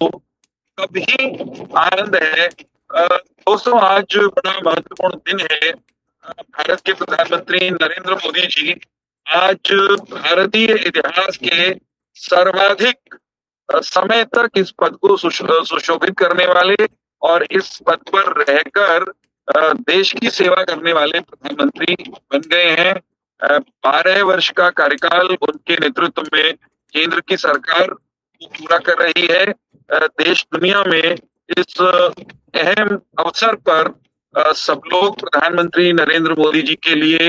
तभी आनंद है। दोस्तों, आज बड़ा महत्वपूर्ण दिन है। भारत के प्रधानमंत्री नरेंद्र मोदी जी आज भारतीय इतिहास के सर्वाधिक समय तक इस पद को सुशोभित करने वाले और इस पद पर रहकर देश की सेवा करने वाले प्रधानमंत्री बन गए हैं। 12 वर्ष का कार्यकाल उनके नेतृत्व में केंद्र की सरकार पूरा कर रही है। देश दुनिया में इस अहम अवसर पर सब लोग प्रधानमंत्री नरेंद्र मोदी जी के लिए,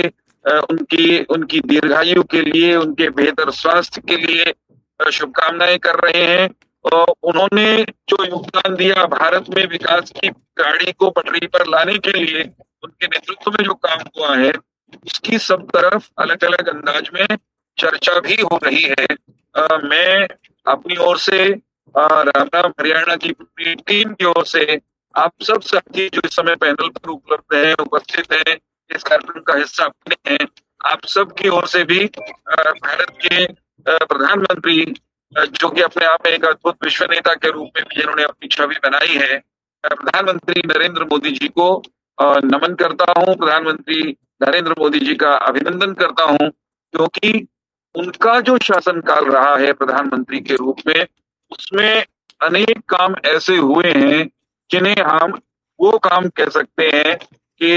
उनकी दीर्घायु के लिए, उनके बेहतर स्वास्थ्य के लिए शुभकामनाएं कर रहे हैं। उन्होंने जो योगदान दिया भारत में विकास की गाड़ी को पटरी पर लाने के लिए, उनके नेतृत्व में जो काम हुआ है, उसकी सब तरफ अलग अलग अंदाज में चर्चा भी हो रही है। मैं अपनी ओर से राम राम हरियाणा की पूरी टीम की ओर से आप सब साथी जो इस समय पैनल पर उपलब्ध हैं, उपस्थित हैं, इस कार्यक्रम का हिस्सा बने हैं, आप सब की ओर से भी भारत के प्रधानमंत्री, जो कि अपने आप में एक अद्भुत विश्व नेता के रूप में भी जिन्होंने अपनी छवि बनाई है, प्रधानमंत्री नरेंद्र मोदी जी को नमन करता हूं, प्रधानमंत्री नरेंद्र मोदी जी का अभिनंदन करता हूं, क्योंकि उनका जो शासनकाल रहा है प्रधानमंत्री के रूप में, उसमें अनेक काम ऐसे हुए हैं जिन्हें हम वो काम कह सकते हैं कि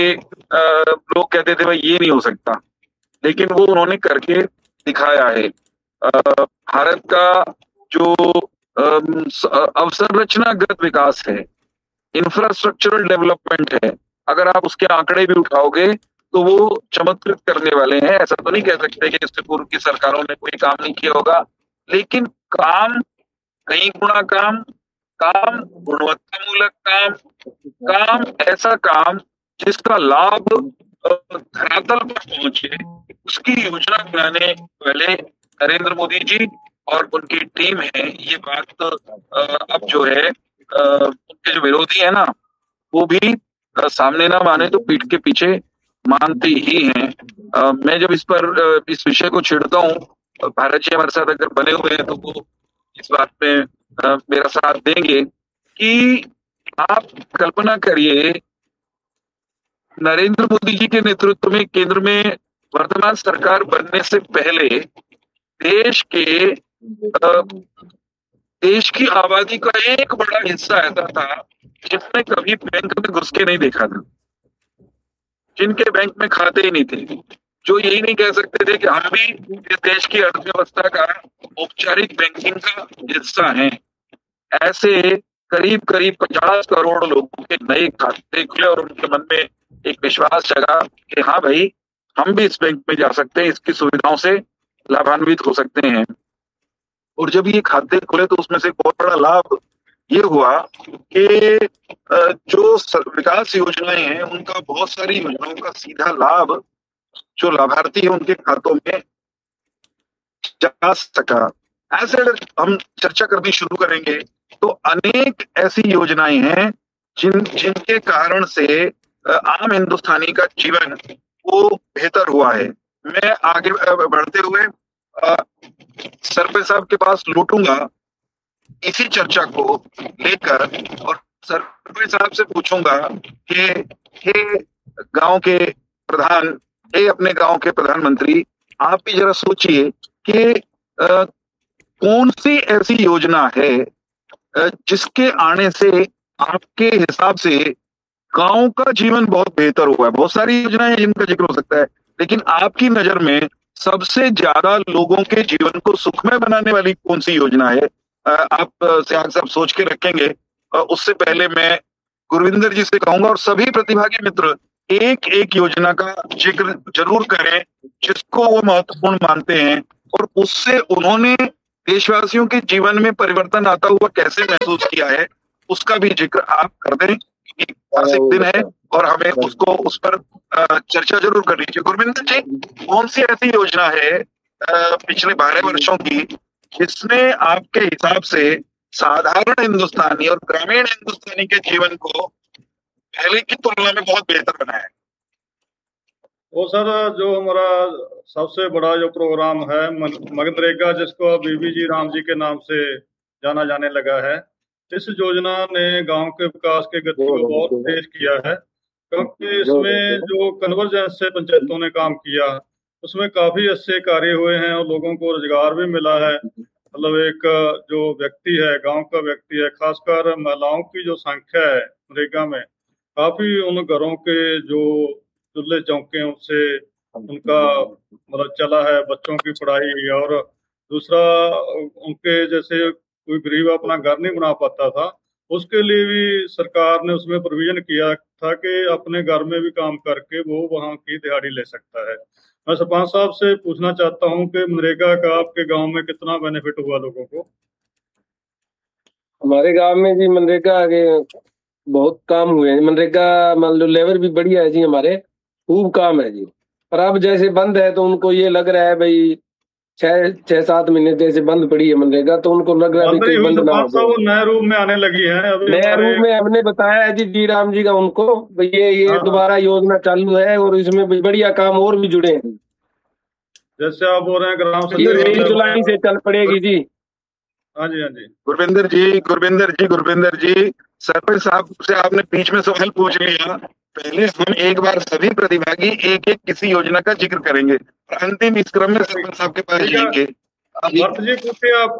लोग कहते थे भाई ये नहीं हो सकता, लेकिन वो उन्होंने करके दिखाया है। भारत का जो अवसंरचनागत विकास है, इंफ्रास्ट्रक्चरल डेवलपमेंट है, अगर आप उसके आंकड़े भी उठाओगे तो वो चमत्कृत करने वाले हैं। ऐसा तो नहीं कह सकते कि इससे पूर्व की सरकारों ने कोई काम नहीं किया होगा, लेकिन काम, कई गुणा काम, गुणवत्तामूलक काम, ऐसा काम जिसका लाभ धरातल पर पहुंचे, उसकी योजना बनाने वाले नरेंद्र मोदी जी और उनकी टीम है। ये बात अब जो है उनके जो विरोधी है ना, वो भी सामने ना माने तो पीठ के पीछे मानते ही हैं। मैं जब इस विषय को छेड़ता हूँ, भारत जी हमारे साथ अगर बने हुए हैं तो वो इस बात में मेरा साथ देंगे कि आप कल्पना करिए, नरेंद्र मोदी जी के नेतृत्व में केंद्र में वर्तमान सरकार बनने से पहले देश की आबादी का एक बड़ा हिस्सा ऐसा था जिसने कभी बैंक में घुस के नहीं देखा था, जिनके बैंक में खाते ही नहीं थे, जो यही नहीं कह सकते थे कि हम भी इस देश की अर्थव्यवस्था का औपचारिक बैंकिंग का हिस्सा हैं। ऐसे करीब 50 करोड़ लोगों के नए खाते खुले और उनके मन में एक विश्वास जगा कि हाँ भाई, हम भी इस बैंक में जा सकते हैं, इसकी सुविधाओं से लाभान्वित हो सकते हैं। और जब ये खाते खुले तो उसमें से एक बहुत बड़ा लाभ ये हुआ कि जो विकास योजनाएं हैं, उनका बहुत सारी योजनाओं का सीधा लाभ जो लाभार्थी है उनके खातों में जा सका। ऐसे हम चर्चा करनी शुरू करेंगे तो अनेक ऐसी योजनाएं हैं जिनके कारण से आम हिंदुस्तानी का जीवन वो बेहतर हुआ है। मैं आगे बढ़ते हुए सरपंच साहब के पास लौटूंगा इसी चर्चा को लेकर और सरपंच साहब से पूछूंगा कि हे गांव के प्रधान, हे अपने गांव के प्रधानमंत्री, आप भी जरा सोचिए कि कौन सी ऐसी योजना है जिसके आने से आपके हिसाब से गांव का जीवन बहुत बेहतर हुआ है। बहुत सारी योजनाएं हैं जिनका जिक्र हो सकता है, लेकिन आपकी नजर में सबसे ज्यादा लोगों के जीवन को सुखमय बनाने वाली कौन सी योजना है? आप सियाग साहब सोच के रखेंगे। उससे पहले मैं गुरविंदर जी से कहूंगा और सभी प्रतिभागी मित्र एक एक योजना का जिक्र जरूर करें जिसको वो महत्वपूर्ण मानते हैं और उससे उन्होंने देशवासियों के जीवन में परिवर्तन आता हुआ कैसे महसूस किया है, उसका भी जिक्र आप कर दें। ऐतिहासिक दिन है और हमें उसको उस पर चर्चा जरूर करनी चाहिए। गुरविंदर जी, कौन सी ऐसी योजना है पिछले 12 वर्षों की जिसने आपके हिसाब से साधारण हिंदुस्तानी और ग्रामीण हिंदुस्तानी के जीवन को पहले की तुलना में बहुत बेहतर बनाया है? वो सर, जो हमारा सबसे बड़ा जो प्रोग्राम है मनरेगा, जिसको बीबी जी राम जी के नाम से जाना जाने लगा है, इस योजना ने गांव के विकास के गति को बहुत तेज किया है, क्योंकि इसमें जो कन्वर्जेंस से पंचायतों ने काम किया उसमें काफी अच्छे कार्य हुए हैं और लोगों को रोजगार भी मिला है। मतलब एक जो व्यक्ति है, गांव का व्यक्ति है, खासकर महिलाओं की जो संख्या है मनरेगा में, काफी उन घरों के जो चूल्हे चौके उनसे उनका मतलब चला है, बच्चों की पढ़ाई। और दूसरा, उनके जैसे कोई गरीब अपना घर नहीं बना पाता था, उसके लिए भी सरकार ने उसमें प्रोविजन किया था कि अपने घर में भी काम करके वो वहाँ की दिहाड़ी ले सकता है। मैं सरपंच साहब से पूछना चाहता हूँ कि मनरेगा का आपके गांव में कितना बेनिफिट हुआ लोगों को? हमारे गांव में जी मनरेगा के बहुत काम हुए हैं। मनरेगा मान लो लेबर भी बढ़िया है जी, हमारे खूब काम है जी। पर अब जैसे बंद है तो उनको ये लग रहा है भाई 6-7 महीने जैसे बंद पड़ी है मनरेगा, तो उनको लग रहा है बंद कहीं नहीं हुई बंद ना हो सरपंच साहब, वो नए रूप में आने लगी है अभी। नया रूप में हमने बताया है जी राम जी का उनको, ये दोबारा योजना चालू है और इसमें भी बढ़िया काम और भी जुड़े हैं। जैसे आप बोल रहे हैं ग्राम ये 1 जुलाई से चल पड़ेगी जी। हाँ जी, हाँ जी। गुरविंदर जी, सरपंच साहब से आपने बीच में सवाल पूछ लिया। पहले हम एक बार सभी प्रतिभागी एक एक किसी योजना का जिक्र करेंगे और अंतिम इस क्रम में सरपंच साहब के पास जाएंगे। भट्ट जी पूछिए आप।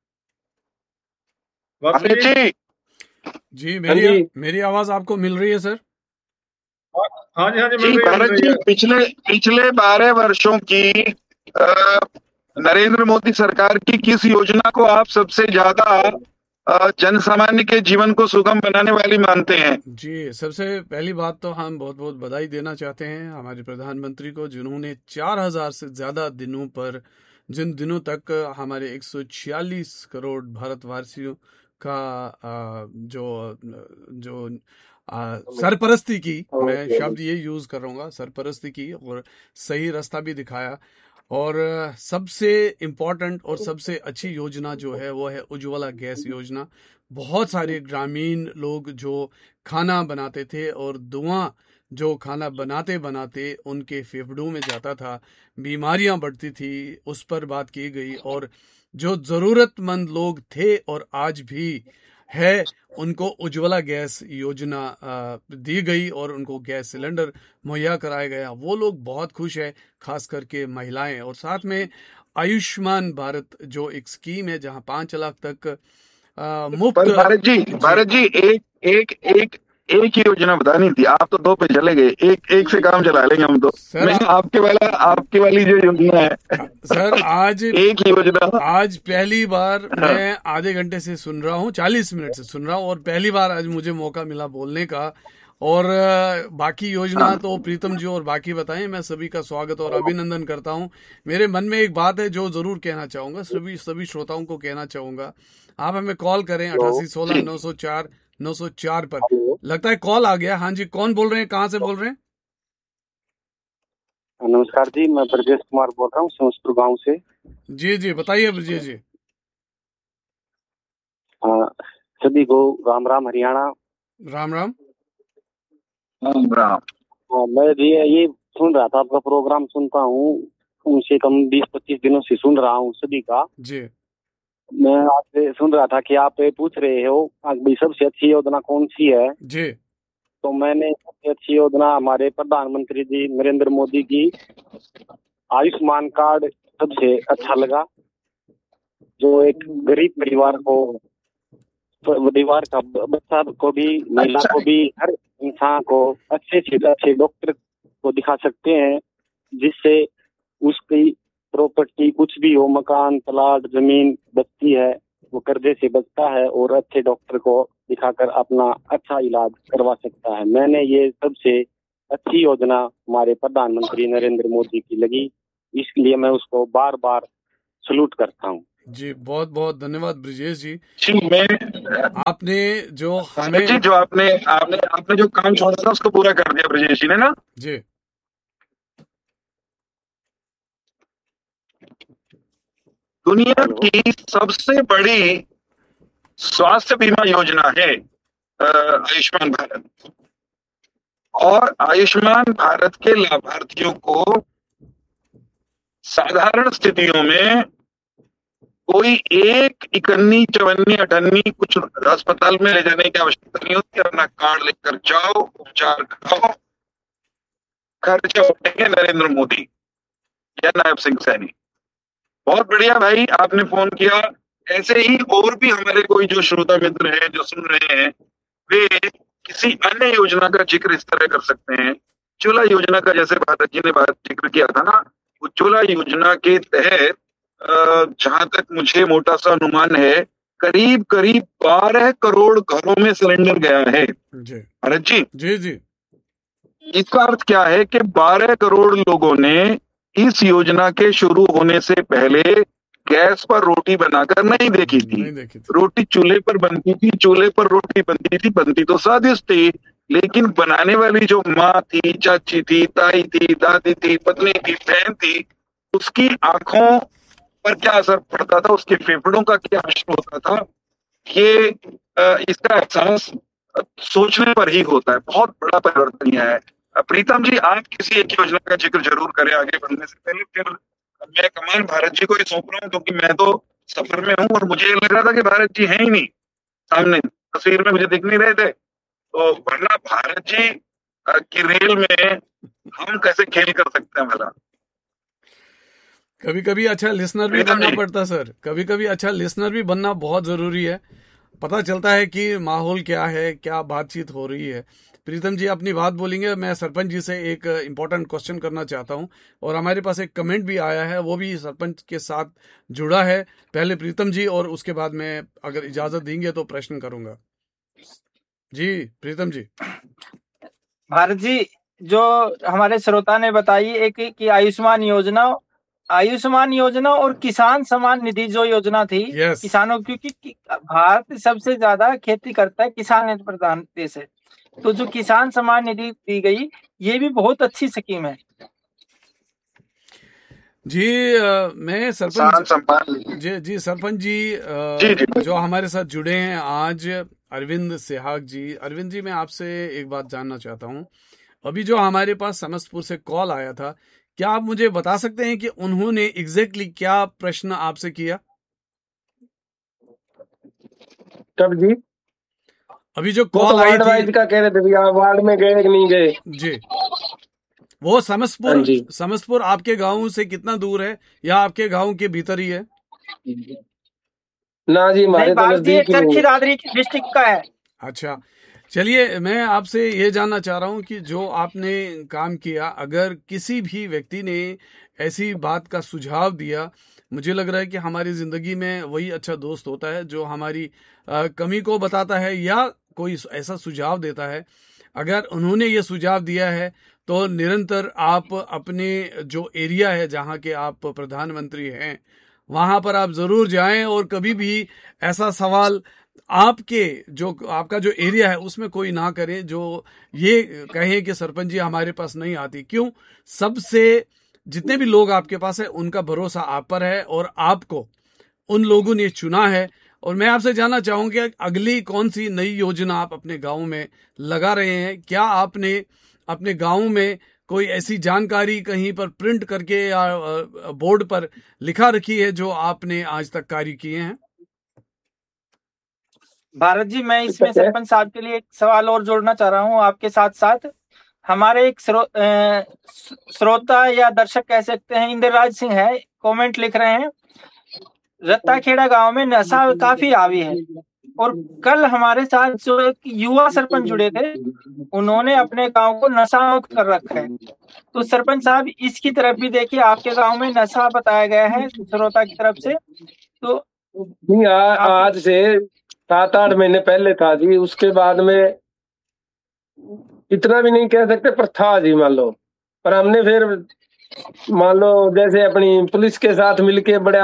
अमित जी जी, मेरी आवाज आपको मिल रही है सर? हाँ जी, हाँ जी, जी। भारत जी, पिछले 12 वर्षों की नरेंद्र मोदी सरकार की किस योजना को आप सबसे ज्यादा जन सामान्य के जीवन को सुगम बनाने वाली मानते हैं? जी, सबसे पहली बात तो हम बहुत बहुत बधाई देना चाहते हैं हमारे प्रधानमंत्री को, जिन्होंने 4000 से ज्यादा दिनों पर, जिन दिनों तक हमारे 146 करोड़ भारतवासियों का जो सरपरस्ती की, मैं शब्द ये यूज कर रहा हूँ, सरपरस्ती की, और सही रास्ता भी दिखाया। और सबसे इम्पोर्टेंट और सबसे अच्छी योजना जो है वो है उज्ज्वला गैस योजना। बहुत सारे ग्रामीण लोग जो खाना बनाते थे और धुआं जो खाना बनाते बनाते उनके फेफड़ों में जाता था, बीमारियां बढ़ती थी, उस पर बात की गई। और जो जरूरतमंद लोग थे और आज भी है, उनको उज्ज्वला गैस योजना दी गई और उनको गैस सिलेंडर मुहैया कराया गया। वो लोग बहुत खुश है, खास करके महिलाएं। और साथ में आयुष्मान भारत जो एक स्कीम है जहां 5 लाख तक मुफ्त। भारत जी एक ही योजना बतानी थी, आप तो 2 पे चले गए। एक से काम चला लेंगे हम तो। मैं आपके वाली जो योजना है सर, आज एक ही योजना, आज पहली बार मैं आधे घंटे से सुन रहा हूँ, 40 मिनट से सुन रहा हूँ, और पहली बार आज मुझे मौका मिला बोलने का। और बाकी योजना तो प्रीतम जी और बाकी बताएं। मैं सभी का स्वागत और अभिनंदन करता हूं। मेरे मन में एक बात है जो जरूर कहना चाहूंगा, सभी श्रोताओं को कहना चाहूंगा। आप हमें कॉल करें 8816 904 पर। लगता है कॉल आ गया। हाँ जी, कौन बोल रहे हैं, कहाँ से बोल रहे हैं? नमस्कार जी, मैं ब्रजेश कुमार बोल रहा हूँ समस्तपुर गांव से। जी जी, बताइए ब्रजेश जी। सभी को राम राम, हरियाणा। राम राम। मैं जी ये सुन रहा था, आपका प्रोग्राम सुनता हूँ, उनसे कम 20-25 दिनों से सुन रहा हूँ सभी का जी। मैं आपसे सुन रहा था कि आप पूछ रहे हो भाई सबसे अच्छी योजना कौन सी है जी। तो मैंने सबसे अच्छी योजना हमारे प्रधानमंत्री जी नरेंद्र मोदी की आयुष्मान कार्ड सबसे अच्छा लगा, जो एक गरीब परिवार का बच्चा को भी, महिला को भी, हर इंसान को अच्छे से अच्छे डॉक्टर को दिखा सकते हैं, जिससे उसकी प्रॉपर्टी कुछ भी हो, मकान, प्लाट, जमीन बचती है, वो कर्जे से बचता है और अच्छे डॉक्टर को दिखाकर अपना अच्छा इलाज करवा सकता है। मैंने ये सबसे अच्छी योजना हमारे प्रधानमंत्री नरेंद्र मोदी की लगी, इसलिए मैं उसको बार बार सलूट करता हूँ। जी, बहुत बहुत धन्यवाद ब्रिजेश जी। जी मैं आपने जो जी हमें जो आपने आपने आपने जो काम छोड़ा था उसको पूरा कर दिया ब्रजेश जी ने ना। जी दुनिया की सबसे बड़ी स्वास्थ्य बीमा योजना है आयुष्मान भारत, और आयुष्मान भारत के लाभार्थियों को साधारण स्थितियों में कोई एक इकन्नी चवन्नी अठन्नी कुछ अस्पताल में ले जाने की आवश्यकता नहीं होती। अपना कार्ड लेकर जाओ, उपचार कराओ, खर्चा उठाएंगे नरेंद्र मोदी या नायब सिंह सैनी। बहुत बढ़िया भाई, आपने फोन किया। ऐसे ही और भी हमारे कोई जो श्रोता मित्र हैं जो सुन रहे हैं, वे किसी अन्य योजना का जिक्र इस तरह कर सकते हैं। उज्ज्वला योजना का जैसे भारत जी ने जिक्र किया था ना, उज्ज्वला योजना के तहत जहां तक मुझे मोटा सा अनुमान है, करीब करीब 12 करोड़ घरों में सिलेंडर गया है। जी भारत जी जी जी इसका अर्थ क्या है कि 12 करोड़ लोगों ने इस योजना के शुरू होने से पहले गैस पर रोटी बनाकर नहीं देखी थी। नहीं देखी थी। रोटी चूल्हे पर बनती थी, चूल्हे पर रोटी बनती थी, बनती तो स्वादिष्ट थी, लेकिन बनाने वाली जो माँ थी, चाची थी, ताई थी, दादी थी, पत्नी थी, बहन थी, उसकी आंखों पर क्या असर पड़ता था, उसके फेफड़ों का क्या असर होता था, ये इसका एहसास सोचने पर ही होता है। बहुत बड़ा परिवर्तन यह है। प्रीतम जी, आप किसी एक योजना का जिक्र जरूर करें आगे बढ़ने से पहले, फिर मैं कमान भारत जी को ही सौंप रहा हूँ, क्योंकि मैं तो सफर में हूँ और मुझे लग रहा था कि भारत जी हैं ही नहीं सामने, तस्वीर में मुझे दिख नहीं रहे थे। तो वरना भारत जी की रेल में हम कैसे खेल कर सकते हैं भला। कभी कभी अच्छा लिसनर भी बनना पड़ता सर, कभी कभी अच्छा लिसनर भी बनना बहुत जरूरी है। पता चलता है कि माहौल क्या है, क्या बातचीत हो रही है। प्रीतम जी अपनी बात बोलेंगे, मैं सरपंच जी से एक इम्पोर्टेंट क्वेश्चन करना चाहता हूं, और हमारे पास एक कमेंट भी आया है, वो भी सरपंच के साथ जुड़ा है। पहले प्रीतम जी और उसके बाद मैं अगर इजाजत देंगे तो प्रश्न करूंगा। जी प्रीतम जी। भारत जी, जो हमारे श्रोता ने बताई एक कि आयुष्मान योजना और किसान सम्मान निधि जो योजना थी, Yes. किसानों, क्योंकि भारत सबसे ज्यादा खेती करता है, किसान प्रधान देश है, तो जो किसान सम्मान निधि दी गई, ये भी बहुत अच्छी स्कीम है। जी मैं सरपंच जी सरपंच जी जो हमारे साथ जुड़े हैं आज, अरविंद सेहाग जी। अरविंद जी, मैं आपसे एक बात जानना चाहता हूं। अभी जो हमारे पास समस्तपुर से कॉल आया था, क्या आप मुझे बता सकते हैं कि उन्होंने एग्जैक्टली क्या प्रश्न आपसे किया? कब जी? अभी जो कॉल आई थी, का कह रहे थे, वार्ड में गए कि नहीं गए जी, वो समस्तपुर आपके गांव से कितना दूर है, या आपके गांव के भीतर ही है? ना जी, हमारे तो नजदीक ही चरखी दादरी डिस्ट्रिक्ट का है। अच्छा, चलिए मैं आपसे ये जानना चाह रहा हूं कि जो आपने काम किया, अगर किसी भी व्यक्ति ने ऐसी बात का सुझाव दिया, मुझे लग रहा है कि हमारी जिंदगी में वही अच्छा दोस्त होता है जो हमारी कमी को बताता है या कोई ऐसा सुझाव देता है। अगर उन्होंने ये सुझाव दिया है तो निरंतर आप अपने जो एरिया है जहाँ के आप प्रधानमंत्री हैं, वहां पर आप जरूर जाएं, और कभी भी ऐसा सवाल आपका जो एरिया है उसमें कोई ना करें जो ये कहें कि सरपंच जी हमारे पास नहीं आती। क्यों? सबसे जितने भी लोग आपके पास है उनका भरोसा आप पर है, और आपको उन लोगों ने चुना है। और मैं आपसे जानना चाहूंगा, अगली कौन सी नई योजना आप अपने गांव में लगा रहे हैं? क्या आपने अपने गांव में कोई ऐसी जानकारी कहीं पर प्रिंट करके या बोर्ड पर लिखा रखी है जो आपने आज तक कार्य किए हैं? भारत जी, मैं इसमें सरपंच साहब के लिए एक सवाल और जोड़ना चाह रहा हूँ आपके साथ साथ। हमारे एक श्रोता या दर्शक कह सकते हैं, इंद्रराज सिंह है, कमेंट लिख रहे हैं, रत्ताखेड़ा गांव में नशा काफी हावी है, और कल हमारे साथ जो एक युवा सरपंच जुड़े थे, उन्होंने अपने गांव को नशा मुक्त कर रखा है। तो सरपंच साहब, इसकी तरफ भी देखिए, आपके गांव में नशा बताया गया है श्रोता की तरफ से। तो आज से 7-8 महीने पहले था जी, उसके बाद में इतना भी नहीं कह सकते, पर था जी मान लो। पर हमने फिर मान लो जैसे अपनी पुलिस के साथ मिलके बड़ा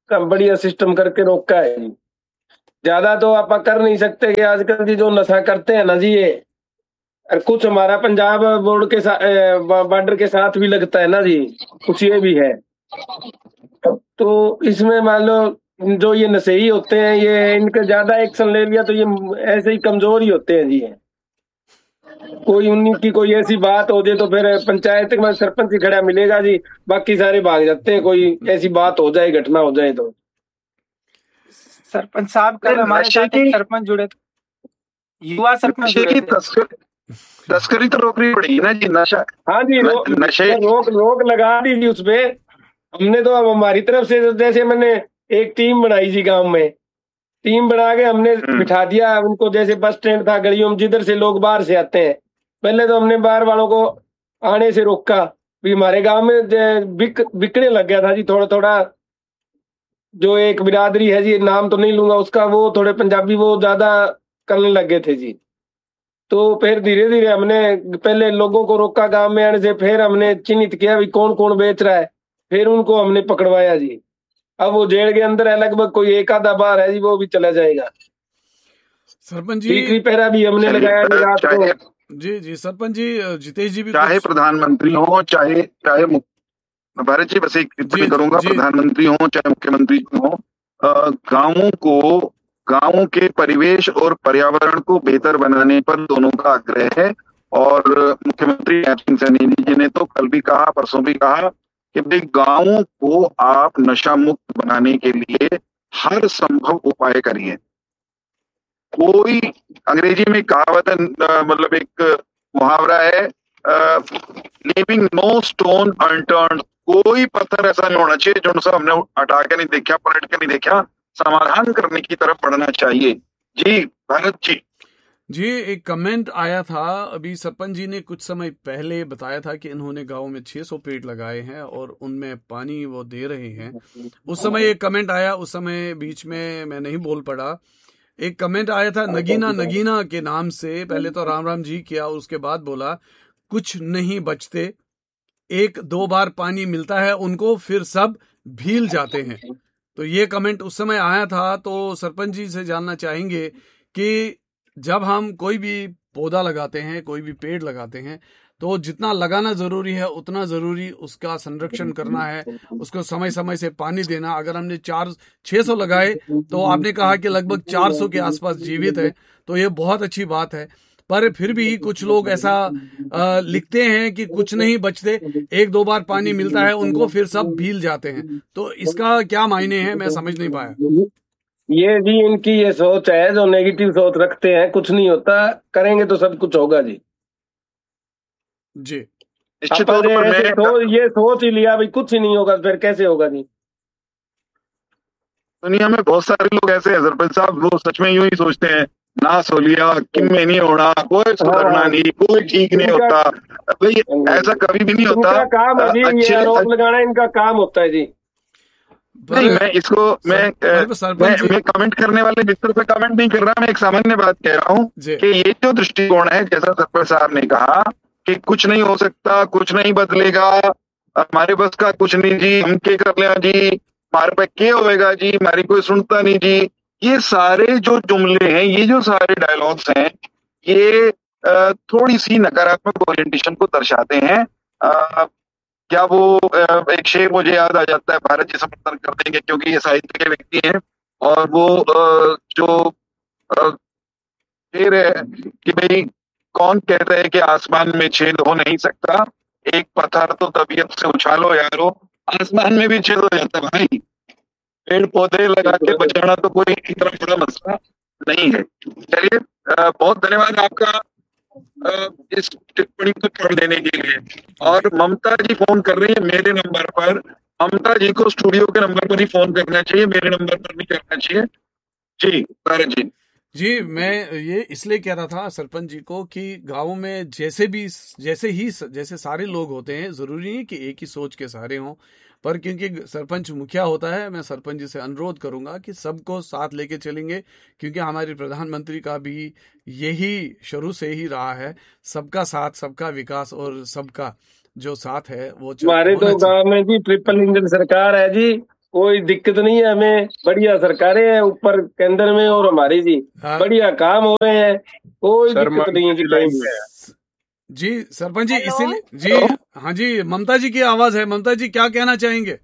बढ़िया सिस्टम करके रोका है जी। ज्यादा तो आप कर नहीं सकते कि आजकल जी जो नशा करते हैं ना जी ये, और कुछ हमारा पंजाब बोर्ड के साथ बॉर्डर के साथ भी लगता है ना जी, कुछ ये भी है। तो इसमें मान लो जो ये नशेई होते हैं ये इनके ज्यादा एक्शन ले लिया तो ये ऐसे ही कमजोर ही होते हैं जी। कोई उनकी कोई ऐसी बात हो जाए तो फिर पंचायत में सरपंच ही खड़ा मिलेगा जी, बाकी सारे भाग जाते हैं। कोई ऐसी बात हो जाए, घटना हो जाए तो। सरपंच साहब कल हमारे साथ एक सरपंच जुड़े थे, युवा सरपंच जुड़े थे। तस्करी तो रोकनी पड़ेगी ना जी, नशा। हाँ जी, नशे रोक लगा दी जी उसपे। हमने तो अब हमारी तरफ से जैसे मैंने एक टीम बनाई जी, गांव में टीम बना के हमने बिठा दिया उनको। जैसे बस स्टैंड था, गलियों में जिधर से लोग बाहर से आते हैं, पहले तो हमने बाहर वालों को आने से रोका। भी हमारे गांव में बिकने लग गया था जी थोड़ा थोड़ा। जो एक बिरादरी है जी, नाम तो नहीं लूंगा उसका, वो थोड़े पंजाबी वो ज्यादा करने लग गए थे जी। तो फिर धीरे धीरे हमने पहले लोगों को रोका गांव में आने से, फिर हमने चिन्हित किया भी कौन कौन बेच रहा है, फिर उनको हमने पकड़वाया जी। अब वो जेल के अंदर है, लगभग कोई एक आधा बार है जी, वो भी चला जाएगा। सरपंच जी पहरा भी हमने लगाया रात को। जी सरपंच जी, जितेश जी भी चाहे प्रधानमंत्री हो चाहे भारत जी, बस एक टिप्पणी करूंगा, प्रधानमंत्री हो चाहे मुख्यमंत्री हो, गांवों के परिवेश और पर्यावरण को बेहतर बनाने पर दोनों का आग्रह है। और मुख्यमंत्री नैब सिंह सैनी जी ने तो कल भी कहा, परसों भी कहा कि भाई गांवों को आप नशा मुक्त बनाने के लिए हर संभव उपाय करिए। कोई अंग्रेजी में कहावत है, मतलब एक मुहावरा है, लीविंग नो स्टोन अनटर्न्ड। कोई पत्थर ऐसा नहीं होना चाहिए जो सा हमने हटा के नहीं देखा, पलट के नहीं देखा, समाधान करने की तरफ बढ़ना चाहिए। जी भारत जी, एक कमेंट आया था अभी। सरपंच जी ने कुछ समय पहले बताया था कि इन्होंने गांव में 600 पेड़ लगाए हैं और उनमें पानी वो दे रहे हैं। उस समय एक कमेंट आया, उस समय बीच में मैं नहीं बोल पड़ा। एक कमेंट आया था नगीना के नाम से, पहले तो राम जी किया, उसके बाद बोला कुछ नहीं बचते, एक दो बार पानी मिलता है उनको, फिर सब भील जाते हैं। तो ये कमेंट उस समय आया था। तो सरपंच जी से जानना चाहेंगे कि जब हम कोई भी पौधा लगाते हैं, कोई भी पेड़ लगाते हैं, तो जितना लगाना जरूरी है उतना जरूरी उसका संरक्षण करना है, उसको समय समय से पानी देना। अगर हमने 600 लगाए तो आपने कहा कि लगभग 400 के आसपास जीवित है, तो ये बहुत अच्छी बात है। पर फिर भी कुछ लोग ऐसा लिखते हैं कि कुछ नहीं बचते, एक दो बार पानी मिलता है उनको, फिर सब भील जाते हैं। तो इसका क्या मायने है, मैं समझ नहीं पाया। ये जी इनकी ये सोच है, जो नेगेटिव सोच रखते हैं, कुछ नहीं होता, करेंगे तो सब कुछ होगा जी। जी निश्चित तौर पर ये सोच ही लिया भाई कुछ ही नहीं होगा, फिर कैसे होगा जी। दुनिया में बहुत सारे लोग ऐसे हैं सरपंच साहब, वो सच में यूं ही सोचते हैं, ना सोलिया किम में नहीं होना, कोई सुधरना नहीं, कोई ठीक नहीं होता। भाई ऐसा कभी भी नहीं होता। इनका काम है जी, ये आरोप लगाना इनका काम होता है जी। नहीं, मैं इसको मैं कमेंट करने वाले मित्र पे कमेंट नहीं कर रहा, मैं एक सामान्य बात कह रहा हूँ कि ये जो दृष्टिकोण है, जैसा सरपंच साहब ने कहा कि कुछ नहीं हो सकता, कुछ नहीं बदलेगा, हमारे बस का कुछ नहीं जी, हम क्या कर लिया जी, हमारे पे क्या होएगा जी, हमारी कोई सुनता नहीं जी। ये सारे जो जुमले हैं, ये जो सारे डायलॉग्स हैं, ये थोड़ी सी नकारात्मक ओरिएंटेशन को दर्शाते हैं। क्या वो एक शेर मुझे याद आ जाता है, भारत जी समर्थन कर देंगे क्योंकि ये साहित्य के व्यक्ति हैं, और वो जो शेर है कि भाई कौन कहता है कि आसमान में छेद हो नहीं सकता, एक पत्थर तो तबीयत से उछालो यारो, आसमान में भी छेद हो जाता है भाई। पेड़ पौधे लगा के बचाना तो कोई इतना बड़ा मसला नहीं है। चलिए, बहुत धन्यवाद आपका इस टिप्पणी को पढ़ देने के लिए। और ममता जी फोन कर रही है मेरे नंबर पर, ममता जी को स्टूडियो के नंबर पर ही फोन करना चाहिए, मेरे नंबर पर नहीं करना चाहिए। जी भारत जी, मैं ये इसलिए कह रहा था सरपंच जी को कि गाँव में जैसे सारे लोग होते हैं, जरूरी नहीं कि एक ही सोच के सारे हों, पर क्योंकि सरपंच मुखिया होता है, मैं सरपंच जी से अनुरोध करूंगा कि सबको साथ लेके चलेंगे, क्योंकि हमारे प्रधानमंत्री का भी यही शुरू से ही रहा है, सबका साथ, सबका विकास और सबका जो साथ है वो हमारे तो गांव में जी ट्रिपल इंजन सरकार है जी, कोई दिक्कत नहीं है हमें, बढ़िया सरकारें हैं ऊपर केंद्र में और हमारी जी हाँ। बढ़िया काम हो रहे हैं, कोई दिक्कत नहीं है जी कहीं भी। जी सरपंच जी, इसीलिए जी, हाँ जी, ममता जी की आवाज है। ममता जी क्या कहना चाहेंगे?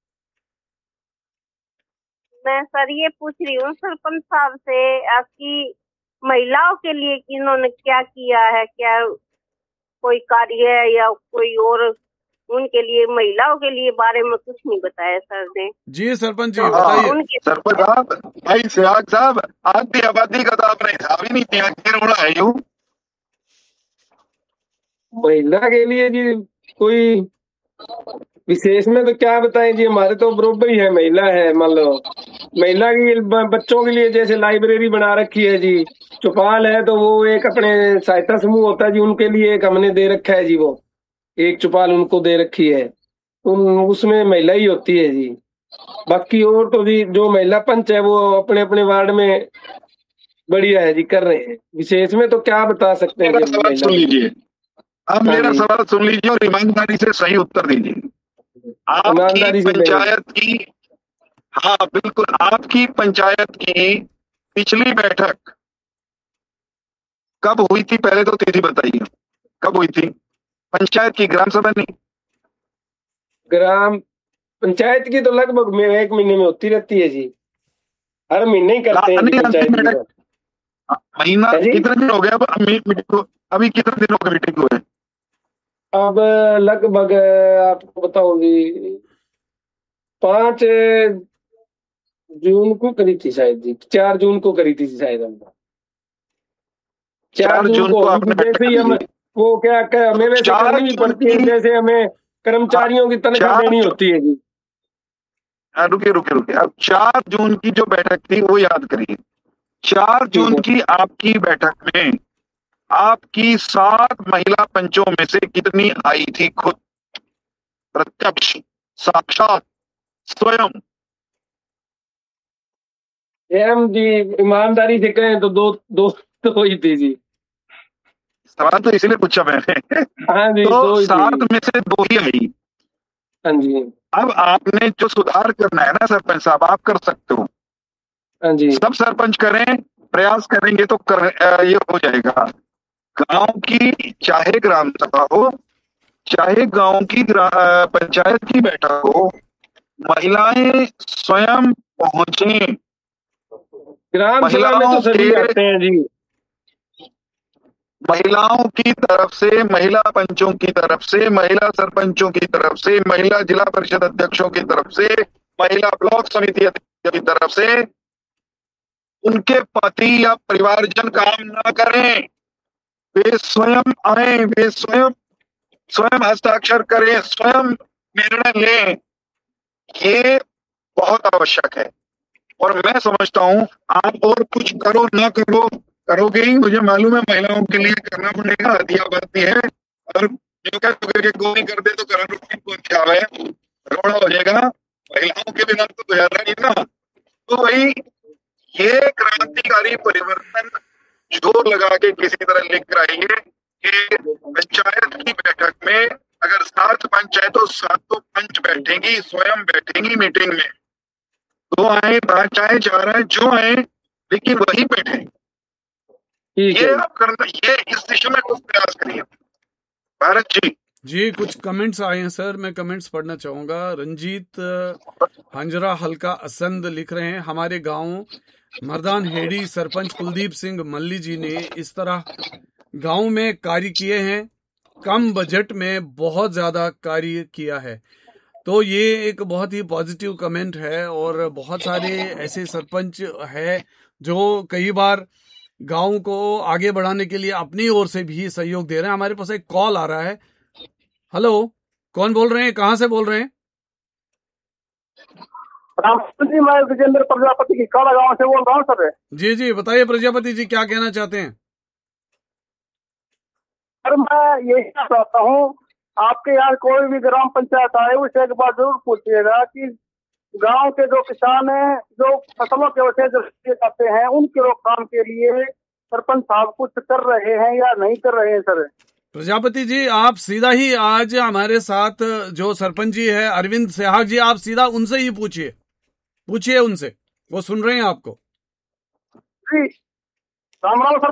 मैं सर ये पूछ रही हूँ सरपंच साहब से, आपकी महिलाओं के लिए इन्होंने क्या किया है, क्या कोई कार्य है या कोई और उनके लिए, महिलाओं के लिए बारे में कुछ नहीं बताया सर ने। जी सरपंच जी बताइए। सरपंच साहब, भाई सिराज साहब, आधी आबादी का तो आपने हिसाब ही नहीं किया, रोड़ा है यूं। महिला के लिए जी कोई विशेष में तो क्या बताएं जी, हमारे तो बरोबर ही है, महिला है। मान लो महिला की बच्चों के लिए जैसे लाइब्रेरी बना रखी है जी, चौपाल है तो वो एक अपने सहायता समूह होता है जी, उनके लिए एक हमने दे रखा है जी, वो एक चौपाल उनको दे रखी है, उसमें महिला ही होती है जी। बाकी और तो जी जो महिला पंच है वो अपने अपने वार्ड में बढ़िया है जी, कर रहे हैं। विशेष में तो क्या बता सकते हैं जी। सुन लीजिए, अब मेरा सवाल सुन लीजिए और ईमानदारी से सही उत्तर दीजिए। आपकी पंचायत की, हाँ बिल्कुल, आपकी पंचायत की पिछली बैठक कब हुई थी? पहले तो तिथि बताइए, कब हुई थी पंचायत की? ग्राम सभा नहीं, ग्राम पंचायत की तो लगभग 1 महीने में होती रहती है जी, हर महीने ही करते हैं पंचायत की। महीना कितने दिन हो गया मीटिंग को? अभी कितने दिन हो गए मीटिंग को? अब लगभग आपको बताऊंगी 5 जून को करी थी शायद जी, 4 जून को करी थी शायद हमने। 4 जून को जैसे ही हम वो क्या हमें वैसे करनी भी पड़ती है, जैसे हमें कर्मचारियों की तनख्वाह देनी होती है जी। रुके, अब 4 जून की जो बैठक थी वो याद करिए। 4 जून की आपकी बैठक में आपकी 7 महिला पंचों में से कितनी आई थी खुद, प्रत्यक्ष, साक्षात, स्वयं? हम जी ईमानदारी से कहें तो दो ही थी जी। सवाल तो इसलिए पूछा मैंने। हाँ जी, तो 7 में से 2 ही आई। हाँ जी। अब आपने जो सुधार करना है ना सरपंच साहब, आप कर सकते हो। हाँ जी, सब सरपंच करें, प्रयास करेंगे तो ये हो जाएगा। गांव की चाहे ग्राम सभा हो, चाहे गांव की पंचायत की बैठक हो, महिलाएं स्वयं पहुंचे। ग्राम सभा में तो सभी आते हैं जी। महिलाओं की तरफ से, महिला पंचों की तरफ से, महिला सरपंचों की तरफ से, महिला जिला परिषद अध्यक्षों की तरफ से, महिला ब्लॉक समिति अध्यक्षों की तरफ से, उनके पति या परिवारजन काम ना करें, वे स्वयं आए, वे स्वयं हस्ताक्षर करें, स्वयं निर्णय लें। ये बहुत आवश्यक है और मैं समझता हूं आप और कुछ करो ना करो, करोगे ही, मुझे मालूम है महिलाओं के लिए करना पड़ेगा, हदिया बात है। और जो क्या गोली कर दे तो करण रोटी को क्या है, रोड़ा हो जाएगा। महिलाओं के बिना तो गुजारा नहीं ना। तो भाई ये क्रांतिकारी परिवर्तन जोर लगा के किसी तरह लिख कर आइए कि पंचायत की बैठक में अगर 7 पंच है तो 7 पंच बैठेंगी, स्वयं बैठेंगी मीटिंग में। 2 आए, 5 आए, 4 आए, जो आए, लेकिन वही बैठे। ये आप करना, ये इस दिशा में कुछ प्रयास करिए। भारत जी कुछ कमेंट्स आए हैं सर, मैं कमेंट्स पढ़ना चाहूंगा। रंजीत हंजरा हल्का असंद लिख रहे हैं, हमारे गांव मर्दान हेड़ी सरपंच कुलदीप सिंह मल्ली जी ने इस तरह गांव में कार्य किए हैं, कम बजट में बहुत ज्यादा कार्य किया है। तो ये एक बहुत ही पॉजिटिव कमेंट है और बहुत सारे ऐसे सरपंच है जो कई बार गांव को आगे बढ़ाने के लिए अपनी ओर से भी सहयोग दे रहे हैं। हमारे पास एक कॉल आ रहा है। हेलो, कौन बोल रहे हैं, कहां से बोल रहे हैं? जी मैं विजेंद्र प्रजापति की काला गांव से बोल रहा हूँ सर। जी बताइए प्रजापति जी, क्या कहना चाहते हैं? सर मैं यही चाहता हूँ, आपके यहाँ कोई भी ग्राम पंचायत आए उसे एक बार जरूर पूछिएगा कि गांव के जो किसान हैं, जो फसलों के अवशेष जाते हैं, उनके रोकथाम के लिए सरपंच साहब कुछ कर रहे हैं या नहीं कर रहे हैं सर? प्रजापति जी, आप सीधा ही आज हमारे साथ जो सरपंच जी है अरविंद सहवाग जी, आप सीधा उनसे ही पूछिए। पूछिए उनसे, वो सुन रहे हैं आपको। जी राम राम